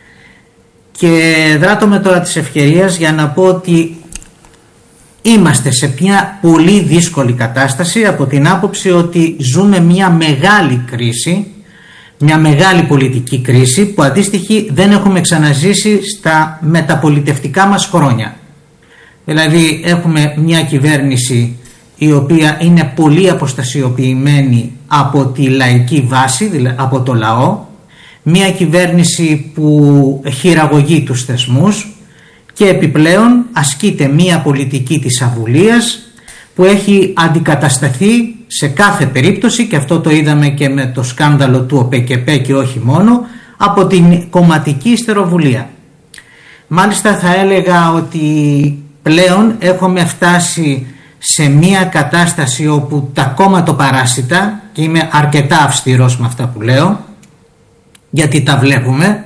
Και δράτω με τώρα της ευκαιρίας για να πω ότι είμαστε σε μια πολύ δύσκολη κατάσταση από την άποψη ότι ζούμε μια μεγάλη κρίση, μια μεγάλη πολιτική κρίση που αντίστοιχη δεν έχουμε ξαναζήσει στα μεταπολιτευτικά μας χρόνια. Δηλαδή έχουμε μια κυβέρνηση η οποία είναι πολύ αποστασιοποιημένη από τη λαϊκή βάση, δηλαδή από το λαό, μια κυβέρνηση που χειραγωγεί τους θεσμούς και επιπλέον ασκείται μια πολιτική της αβουλίας που έχει αντικατασταθεί σε κάθε περίπτωση, και αυτό το είδαμε και με το σκάνδαλο του ΟΠΕΚΕΠΕ και όχι μόνο, από την κομματική ιστεροβουλία. Μάλιστα θα έλεγα ότι πλέον έχουμε φτάσει σε μια κατάσταση όπου τα κομματοπαράσιτα, και είμαι αρκετά αυστηρός με αυτά που λέω γιατί τα βλέπουμε,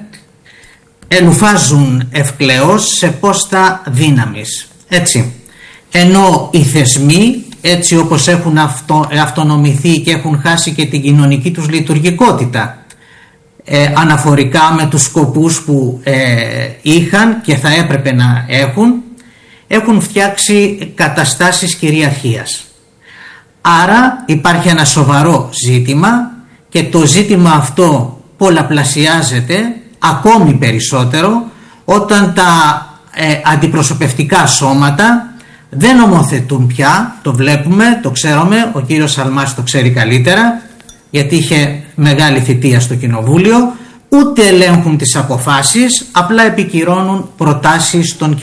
ελουφάζουν ευκλαιώς σε πόστα δύναμης. Έτσι, ενώ οι θεσμοί, έτσι όπως έχουν αυτο, αυτονομηθεί και έχουν χάσει και την κοινωνική τους λειτουργικότητα ε, αναφορικά με τους σκοπούς που ε, είχαν και θα έπρεπε να έχουν, έχουν φτιάξει καταστάσεις κυριαρχίας. Άρα υπάρχει ένα σοβαρό ζήτημα και το ζήτημα αυτό πολλαπλασιάζεται ακόμη περισσότερο όταν τα ε, αντιπροσωπευτικά σώματα δεν νομοθετούν πια, το βλέπουμε, το ξέρουμε, ο κύριος Σαλμάς το ξέρει καλύτερα γιατί είχε μεγάλη θητεία στο κοινοβούλιο, ούτε ελέγχουν τις αποφάσεις, απλά επικυρώνουν προτάσεις των